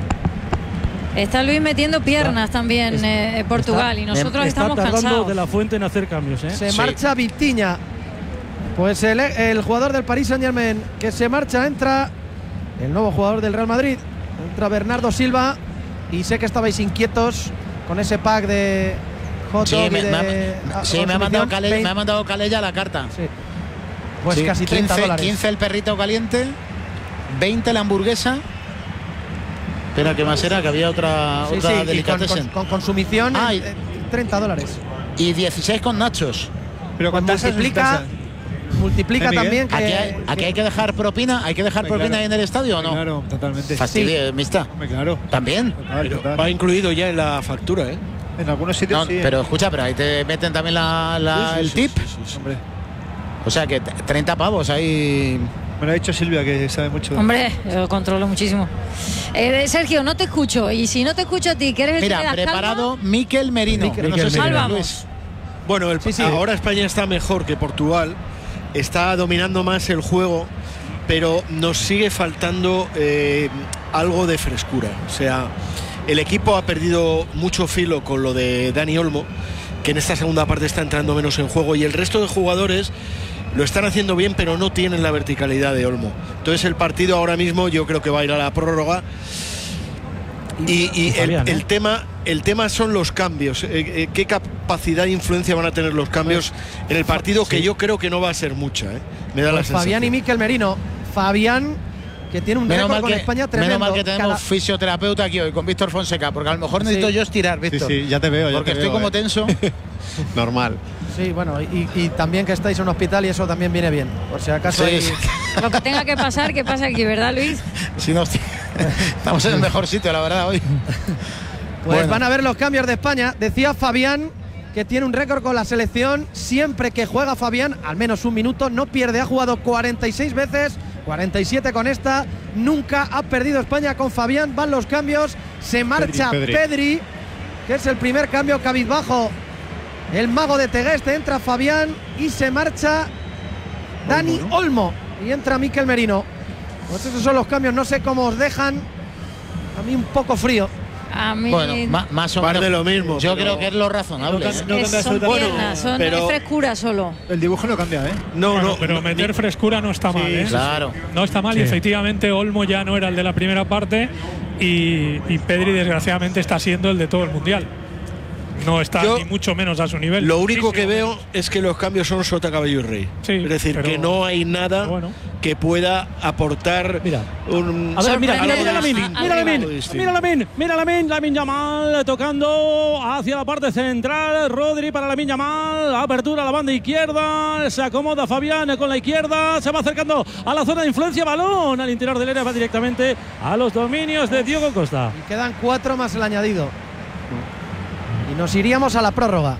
Speaker 6: Está Luis metiendo piernas está, también está, eh, Portugal está, y nosotros
Speaker 3: está
Speaker 6: estamos
Speaker 3: tardando
Speaker 6: cansados.
Speaker 3: de la Fuente en hacer cambios, ¿eh?
Speaker 4: Se
Speaker 3: sí.
Speaker 4: marcha Vitinha. Pues el, el jugador del Paris Saint-Germain que se marcha, entra el nuevo jugador del Real Madrid. Entra Bernardo Silva. Y sé que estabais inquietos con ese pack de hot
Speaker 2: sí,
Speaker 4: dog
Speaker 2: me,
Speaker 4: y de,
Speaker 2: me, ha, sí, me, ha mandado Calella, me ha mandado Calella la carta.
Speaker 4: Sí. Pues
Speaker 2: sí,
Speaker 4: casi treinta
Speaker 2: quince,
Speaker 4: dólares.
Speaker 2: quince el perrito caliente, veinte la hamburguesa. Espera, ¿qué más era? Que había otra,
Speaker 4: sí,
Speaker 2: otra
Speaker 4: sí,
Speaker 2: delicatessen.
Speaker 4: Con, con, con consumición, ah, y, treinta dólares.
Speaker 2: Y dieciséis con nachos.
Speaker 4: Pero con pues multiplica, multiplica ¿Eh, también. Que,
Speaker 2: aquí, hay, aquí que, hay que dejar propina. ¿Hay que dejar propina
Speaker 1: claro,
Speaker 2: ahí en el estadio o no?
Speaker 1: Claro, totalmente.
Speaker 2: Fastidio,
Speaker 1: sí.
Speaker 2: mista.
Speaker 1: Claro.
Speaker 2: También.
Speaker 7: Total, total. Va incluido ya en la factura, ¿eh?
Speaker 1: En algunos sitios
Speaker 2: no,
Speaker 1: sí.
Speaker 2: Pero
Speaker 1: ¿eh?
Speaker 2: escucha, pero ahí te meten también la, la,
Speaker 1: sí, sí,
Speaker 2: el
Speaker 1: sí,
Speaker 2: tip.
Speaker 1: Sí, sí, sí, hombre.
Speaker 2: O sea que treinta pavos ahí.
Speaker 1: Me lo ha dicho Silvia, que sabe mucho.
Speaker 6: Hombre, yo controlo muchísimo. Eh, Sergio, no te escucho. Y si no te escucho a ti, que eres el
Speaker 2: Mira,
Speaker 6: que
Speaker 2: preparado
Speaker 6: calma,
Speaker 2: Mikel Merino.
Speaker 7: Mikel,
Speaker 2: no sé si
Speaker 6: Salvamos.
Speaker 7: Bueno, el,
Speaker 4: sí, sí.
Speaker 7: ahora España está mejor que Portugal. Está dominando más el juego, pero nos sigue faltando eh, algo de frescura. O sea, el equipo ha perdido mucho filo con lo de Dani Olmo, que en esta segunda parte está entrando menos en juego, y el resto de jugadores lo están haciendo bien, pero no tienen la verticalidad de Olmo. Entonces el partido ahora mismo yo creo que va a ir a la prórroga. Y, y el, el tema el tema son los cambios. Eh, eh, ¿Qué capacidad e influencia van a tener los cambios pues, en el partido? Sí. Que yo creo que no va a ser mucha, ¿eh? Me da pues la sensación.
Speaker 4: Fabián y Mikel Merino. Fabián, que tiene un récord con
Speaker 2: que,
Speaker 4: España tremendo.
Speaker 2: Menos mal que tenemos Cada... fisioterapeuta aquí hoy con Víctor Fonseca, porque a lo mejor necesito sí. yo estirar, Víctor.
Speaker 12: Sí, sí, ya te veo. Ya
Speaker 2: porque
Speaker 12: te
Speaker 2: estoy
Speaker 12: veo,
Speaker 2: como
Speaker 12: eh.
Speaker 2: tenso.
Speaker 12: Normal.
Speaker 4: Sí, bueno, y, y también que estáis en un hospital y eso también viene bien. Por si acaso
Speaker 2: sí,
Speaker 4: hay...
Speaker 2: sí.
Speaker 6: Lo que tenga que pasar, que pasa aquí, ¿verdad, Luis?
Speaker 2: Sí, no, estamos en el mejor sitio, la verdad, hoy.
Speaker 4: Pues bueno, van a ver los cambios de España. Decía Fabián que tiene un récord con la selección. Siempre que juega Fabián, al menos un minuto, no pierde. Ha jugado cuarenta y seis veces, cuarenta y siete con esta. Nunca ha perdido España con Fabián. Van los cambios. Se marcha Pedri, Pedri. Pedri, que es el primer cambio cabizbajo. El mago de Tegueste, entra Fabián y se marcha Dani Olmo, ¿no? Olmo. Y entra Mikel Merino. Pues esos son los cambios. No sé cómo os dejan. A mí un poco frío.
Speaker 6: A mí
Speaker 2: bueno, más, más o menos
Speaker 7: de lo mismo.
Speaker 2: Yo creo que es lo razonable.
Speaker 6: No, no, no, es, son piernas, son pero es frescura solo.
Speaker 1: El dibujo no cambia, ¿eh?
Speaker 8: No,
Speaker 7: bueno,
Speaker 8: no. Pero meter frescura no está sí, mal, ¿eh?
Speaker 2: Claro.
Speaker 8: No está mal sí. Y efectivamente Olmo ya no era el de la primera parte y, y Pedri desgraciadamente está siendo el de todo el mundial. no está
Speaker 7: Yo,
Speaker 8: ni mucho menos a su nivel.
Speaker 7: Lo único
Speaker 8: Muchísimo
Speaker 7: que veo
Speaker 8: menos.
Speaker 7: es que los cambios son sota, caballo y rey.
Speaker 8: Sí,
Speaker 7: es decir,
Speaker 8: pero-
Speaker 7: que no hay nada
Speaker 8: bueno.
Speaker 7: que pueda aportar
Speaker 3: Mira.
Speaker 7: un.
Speaker 3: A ver, mira, mira,
Speaker 6: Sorprende
Speaker 3: mira la min,
Speaker 6: a-
Speaker 3: mira la
Speaker 6: al
Speaker 3: min,
Speaker 7: rival.
Speaker 3: mira la min, mira la min, Lamine Yamal tocando hacia la parte central, Rodri para Lamine Yamal, apertura a la banda izquierda, se acomoda Fabián con la izquierda, se va acercando a la zona de influencia, balón al interior del área, va directamente a los dominios de Diogo Costa.
Speaker 4: Y quedan cuatro más el añadido. Y nos iríamos a la prórroga.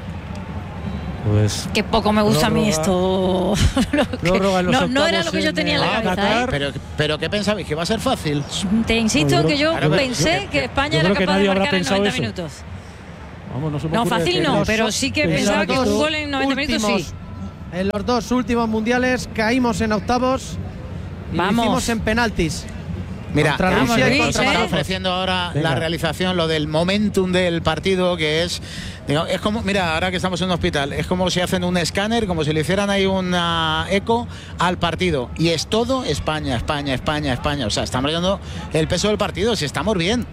Speaker 3: Pues
Speaker 6: Qué poco me gusta a mí esto. Lo que-
Speaker 3: Prórroga en los
Speaker 6: no, no era
Speaker 3: octavos
Speaker 6: lo que yo
Speaker 3: en,
Speaker 6: tenía en la
Speaker 3: eh,
Speaker 6: cabeza.
Speaker 3: Qatar.
Speaker 6: ¿eh?
Speaker 2: Pero, pero ¿qué pensabais? ¿Que va a ser fácil?
Speaker 6: Te insisto
Speaker 3: No, yo
Speaker 6: que yo
Speaker 2: creo-
Speaker 6: pensé
Speaker 2: yo-
Speaker 6: que España
Speaker 3: yo
Speaker 6: era
Speaker 3: creo que
Speaker 6: capaz de
Speaker 3: nadie habrá
Speaker 6: marcar en
Speaker 3: pensado
Speaker 6: noventa
Speaker 3: eso.
Speaker 6: minutos.
Speaker 3: Vamos, no se me
Speaker 6: No,
Speaker 3: ocurre
Speaker 6: fácil
Speaker 3: que-
Speaker 6: no,
Speaker 4: los
Speaker 6: pero
Speaker 4: dos-
Speaker 6: sí que
Speaker 3: pensaba
Speaker 6: pensaba que
Speaker 3: que
Speaker 6: un
Speaker 3: los
Speaker 6: gol en noventa minutos sí.
Speaker 4: Últimos, en los dos últimos mundiales caímos en octavos y lo
Speaker 6: Vamos.
Speaker 4: hicimos en penaltis.
Speaker 2: Mira,
Speaker 4: Contra
Speaker 6: Vamos,
Speaker 4: Rusia y
Speaker 6: Luis,
Speaker 4: contra
Speaker 6: ¿eh?
Speaker 2: está
Speaker 4: Marruecos.
Speaker 2: ofreciendo ahora
Speaker 3: Venga.
Speaker 2: la realización, lo del momentum del partido, que es, digo, es como, mira, ahora que estamos en un hospital, es como si hacen un escáner, como si le hicieran ahí una eco al partido. Y es todo España, España, España, España. O sea, estamos dando el peso del partido, si estamos bien.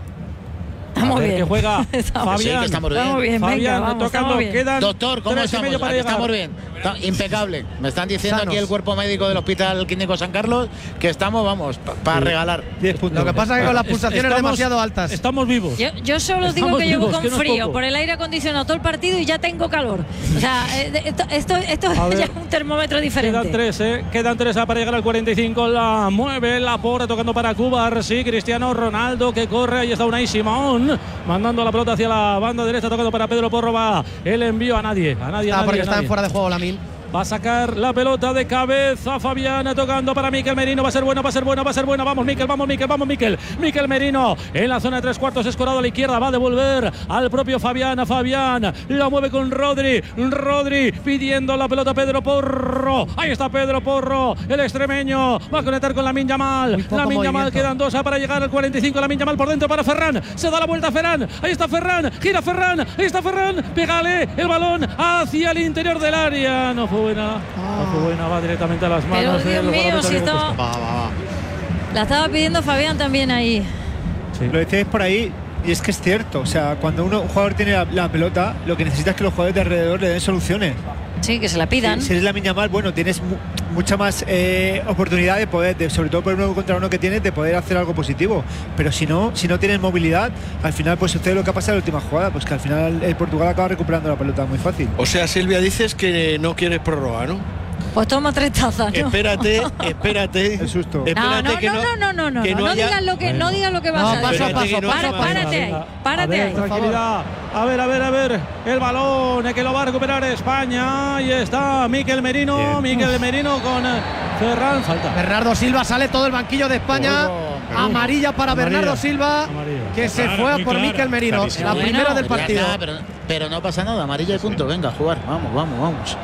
Speaker 6: Estamos
Speaker 3: A ver
Speaker 6: bien.
Speaker 3: que juega
Speaker 6: Estamos
Speaker 2: Sí, que
Speaker 3: Fabián.
Speaker 2: estamos bien.
Speaker 6: Estamos bien, venga,
Speaker 3: Fabián
Speaker 6: vamos,
Speaker 3: tocando,
Speaker 6: estamos bien.
Speaker 3: quedan
Speaker 2: Doctor, ¿cómo
Speaker 3: tres y
Speaker 2: estamos?
Speaker 3: medio para
Speaker 2: Aquí
Speaker 3: llegar.
Speaker 2: estamos bien. Está impecable. Me están diciendo
Speaker 4: Sanos.
Speaker 2: aquí el cuerpo médico del Hospital Clínico San Carlos que estamos, vamos, para regalar.
Speaker 1: diez puntos.
Speaker 4: Lo que pasa es que con las
Speaker 3: Es-
Speaker 4: pulsaciones
Speaker 3: estamos-
Speaker 4: demasiado altas.
Speaker 3: Estamos vivos.
Speaker 6: Yo, yo solo digo
Speaker 3: Estamos
Speaker 6: que llevo
Speaker 3: vivos,
Speaker 6: con
Speaker 3: que no es
Speaker 6: frío
Speaker 3: poco.
Speaker 6: por el aire acondicionado todo el partido y ya tengo calor. O sea, eh, esto, esto, esto
Speaker 3: A
Speaker 6: es
Speaker 3: ver.
Speaker 6: ya un termómetro diferente.
Speaker 3: Quedan tres, ¿eh? Quedan tres para llegar al cuarenta y cinco. La mueve la porra tocando para Cuba. Sí, Cristiano Ronaldo que corre. Ahí está Unai Simón mandando la pelota hacia la banda derecha, tocando para Pedro Porro. Va el envío a nadie. A nadie, a
Speaker 4: Ah,
Speaker 3: nadie,
Speaker 4: porque
Speaker 3: a
Speaker 4: está en
Speaker 3: nadie.
Speaker 4: fuera de juego Lamine.
Speaker 3: Va a sacar la pelota de cabeza Fabián tocando para Mikel Merino. Va a ser bueno, va a ser bueno, va a ser bueno. Vamos, Mikel, vamos, Mikel, vamos, Mikel. Mikel Merino en la zona de tres cuartos, escorado a la izquierda. Va a devolver al propio Fabián. Fabián la mueve con Rodri. Rodri pidiendo la pelota a Pedro Porro. Ahí está Pedro Porro, el extremeño. Va a conectar con Lamine Yamal.
Speaker 4: Muy poco
Speaker 3: Lamine Yamal,
Speaker 4: movimiento.
Speaker 3: quedan dos para llegar al cuarenta y cinco. Lamine Yamal por dentro para Ferran. Se da la vuelta a Ferran. Ahí está Ferran. Gira Ferran. Ahí está Ferran. Pégale el balón hacia el interior del área. No fue buena. No fue buena. Va directamente a las
Speaker 6: Pero
Speaker 3: manos.
Speaker 6: Dios
Speaker 3: del
Speaker 6: mío,
Speaker 3: guardameta
Speaker 6: si
Speaker 3: Diego
Speaker 6: estaba,
Speaker 3: Costa.
Speaker 12: Va, va, va.
Speaker 6: la estaba pidiendo Fabián también ahí.
Speaker 1: Lo decíais por ahí, y es que es cierto. O sea, cuando uno, un jugador tiene la, la pelota, lo que necesita es que los jugadores de alrededor le den soluciones.
Speaker 6: Sí, que se la pidan.
Speaker 1: Si, si eres Lamine Yamal, bueno, tienes mu- mucha más eh, oportunidad de poder, de- sobre todo por uno contra uno que tienes, de poder hacer algo positivo. Pero si no, si no tienes movilidad, al final pues sucede lo que ha pasado en la última jugada, pues que al final el Portugal acaba recuperando la pelota muy fácil.
Speaker 7: O sea, Silvia, dices que no quieres prórroga, ¿no?
Speaker 6: Pues toma tres tazas, ¿no?
Speaker 7: Espérate, espérate.
Speaker 1: El susto.
Speaker 6: No,
Speaker 7: Espérate
Speaker 6: no,
Speaker 7: que
Speaker 6: no, no, no, no, no,
Speaker 7: que
Speaker 6: no,
Speaker 7: no haya-
Speaker 6: digas lo que, no digas lo que vas
Speaker 4: No,
Speaker 6: a
Speaker 4: paso a
Speaker 6: decir.
Speaker 7: Espérate
Speaker 4: paso,
Speaker 7: que no-
Speaker 4: paso a
Speaker 6: Para-
Speaker 4: paso.
Speaker 6: párate ahí,
Speaker 3: A
Speaker 6: párate
Speaker 3: ver,
Speaker 6: ahí.
Speaker 3: tranquilidad. A ver, a ver, a ver. El balón eh, que lo va a recuperar España. Ahí está Mikel Merino.
Speaker 1: Bien.
Speaker 3: Mikel Merino con eh, Ferran. Falta.
Speaker 4: Bernardo Silva sale todo el banquillo de España. Amarilla para
Speaker 3: Amarilla.
Speaker 4: Bernardo Silva,
Speaker 3: Amarilla.
Speaker 4: que se
Speaker 8: Clara,
Speaker 4: fue a
Speaker 8: muy
Speaker 4: por
Speaker 8: clara.
Speaker 4: Mikel Merino.
Speaker 12: Clarísimo.
Speaker 4: La
Speaker 6: Bueno,
Speaker 4: primera del
Speaker 2: Pero ya
Speaker 4: partido.
Speaker 2: está, pero, pero no pasa nada, amarilla y punto. Venga, a jugar. Vamos, vamos, vamos.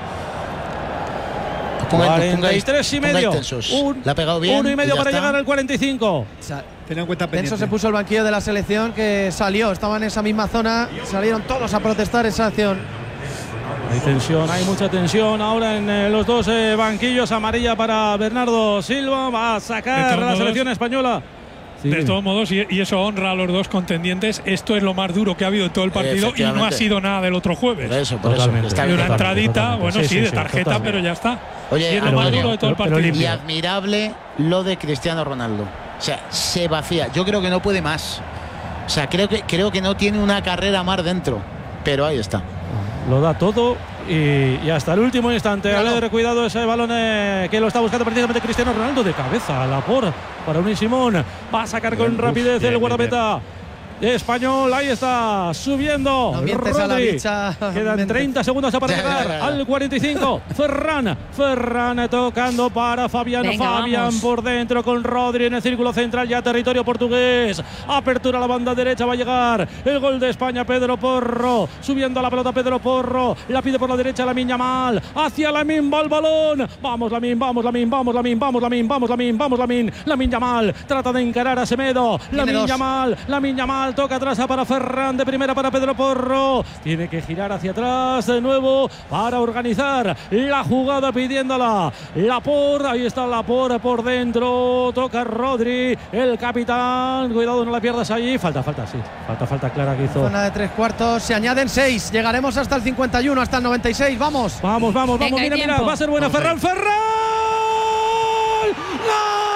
Speaker 2: Pongáis-
Speaker 3: cuarenta y tres y
Speaker 2: pongáis
Speaker 3: medio.
Speaker 2: tensos.
Speaker 3: Un-
Speaker 2: La ha pegado bien.
Speaker 3: Uno y medio
Speaker 2: ya
Speaker 3: para
Speaker 2: está.
Speaker 3: llegar al cuarenta y cinco.
Speaker 4: O sea,
Speaker 1: Ten en cuenta
Speaker 4: Tenso
Speaker 1: pendiente.
Speaker 4: se puso el banquillo de la selección que salió, estaba en esa misma zona, salieron todos a protestar esa acción.
Speaker 3: Hay tensión, hay mucha tensión ahora en eh, los dos eh, banquillos. Amarilla para Bernardo Silva. Va a
Speaker 8: De
Speaker 3: sacar
Speaker 8: todos
Speaker 3: la
Speaker 8: modos-
Speaker 3: selección española. Sí.
Speaker 8: De todos modos, y, y eso honra a los dos contendientes, esto es lo más duro que ha habido en todo el partido y no ha
Speaker 2: Efectivamente.
Speaker 8: sido nada del otro jueves.
Speaker 2: Por eso, por
Speaker 3: Totalmente.
Speaker 2: eso. Está
Speaker 8: Y
Speaker 2: bien.
Speaker 8: una
Speaker 3: Totalmente,
Speaker 8: entradita,
Speaker 3: totalmente.
Speaker 8: bueno,
Speaker 3: Sí,
Speaker 8: sí,
Speaker 3: sí,
Speaker 8: de
Speaker 3: sí,
Speaker 8: tarjeta,
Speaker 3: totalmente.
Speaker 8: pero ya está.
Speaker 2: Oye,
Speaker 8: y es lo
Speaker 3: pero
Speaker 8: más
Speaker 3: bueno,
Speaker 8: duro de todo el
Speaker 3: pero- pero
Speaker 8: partido.
Speaker 3: limpio.
Speaker 2: Y admirable lo de Cristiano Ronaldo. O sea, se vacía. Yo creo que no puede más. O sea, creo que, creo que no tiene una carrera más dentro. Pero ahí está.
Speaker 3: Lo da todo y, y hasta el último instante. A ver, cuidado ese balón eh, que lo está buscando precisamente Cristiano Ronaldo de cabeza. A la por para Unai Simón. Va a sacar con
Speaker 12: Bien,
Speaker 3: rapidez
Speaker 12: bien,
Speaker 3: el
Speaker 12: bien,
Speaker 3: guardameta español. Ahí está, subiendo.
Speaker 4: No mientes a la
Speaker 3: Rodri.
Speaker 4: bicha.
Speaker 3: Quedan
Speaker 4: Mientes.
Speaker 3: treinta segundos para
Speaker 2: Ya,
Speaker 3: llegar
Speaker 2: ya, ya.
Speaker 3: al cuarenta y cinco. Ferran, Ferran tocando para Fabián.
Speaker 6: Venga,
Speaker 3: Fabián
Speaker 6: vamos.
Speaker 3: por dentro con Rodri en el círculo central, ya territorio portugués. Apertura a la banda derecha, va a llegar el gol de España. Pedro Porro, subiendo la pelota Pedro Porro, la pide por la derecha Lamine Yamal, hacia Lamine, va el balón. Vamos Lamine, vamos Lamine, vamos Lamine, vamos Lamine, vamos Lamine, vamos Lamine. Lamine Yamal trata de encarar a Semedo. Lamine
Speaker 4: dos.
Speaker 3: Yamal, Lamine Yamal lateral, toca atrás para Ferran, de primera para Pedro Porro, tiene que girar hacia atrás de nuevo para organizar la jugada pidiéndola Laporte, ahí está Laporte por dentro, toca Rodri, el capitán, cuidado no la pierdas allí, falta, falta, sí, falta, falta clara que hizo.
Speaker 4: Zona de tres cuartos, se añaden seis, llegaremos hasta el cincuenta y uno, hasta el noventa y seis, vamos.
Speaker 3: Vamos, vamos,
Speaker 6: Venga,
Speaker 3: vamos, mira, mira, va a ser buena, Ferran, Ferran. ¡Gol!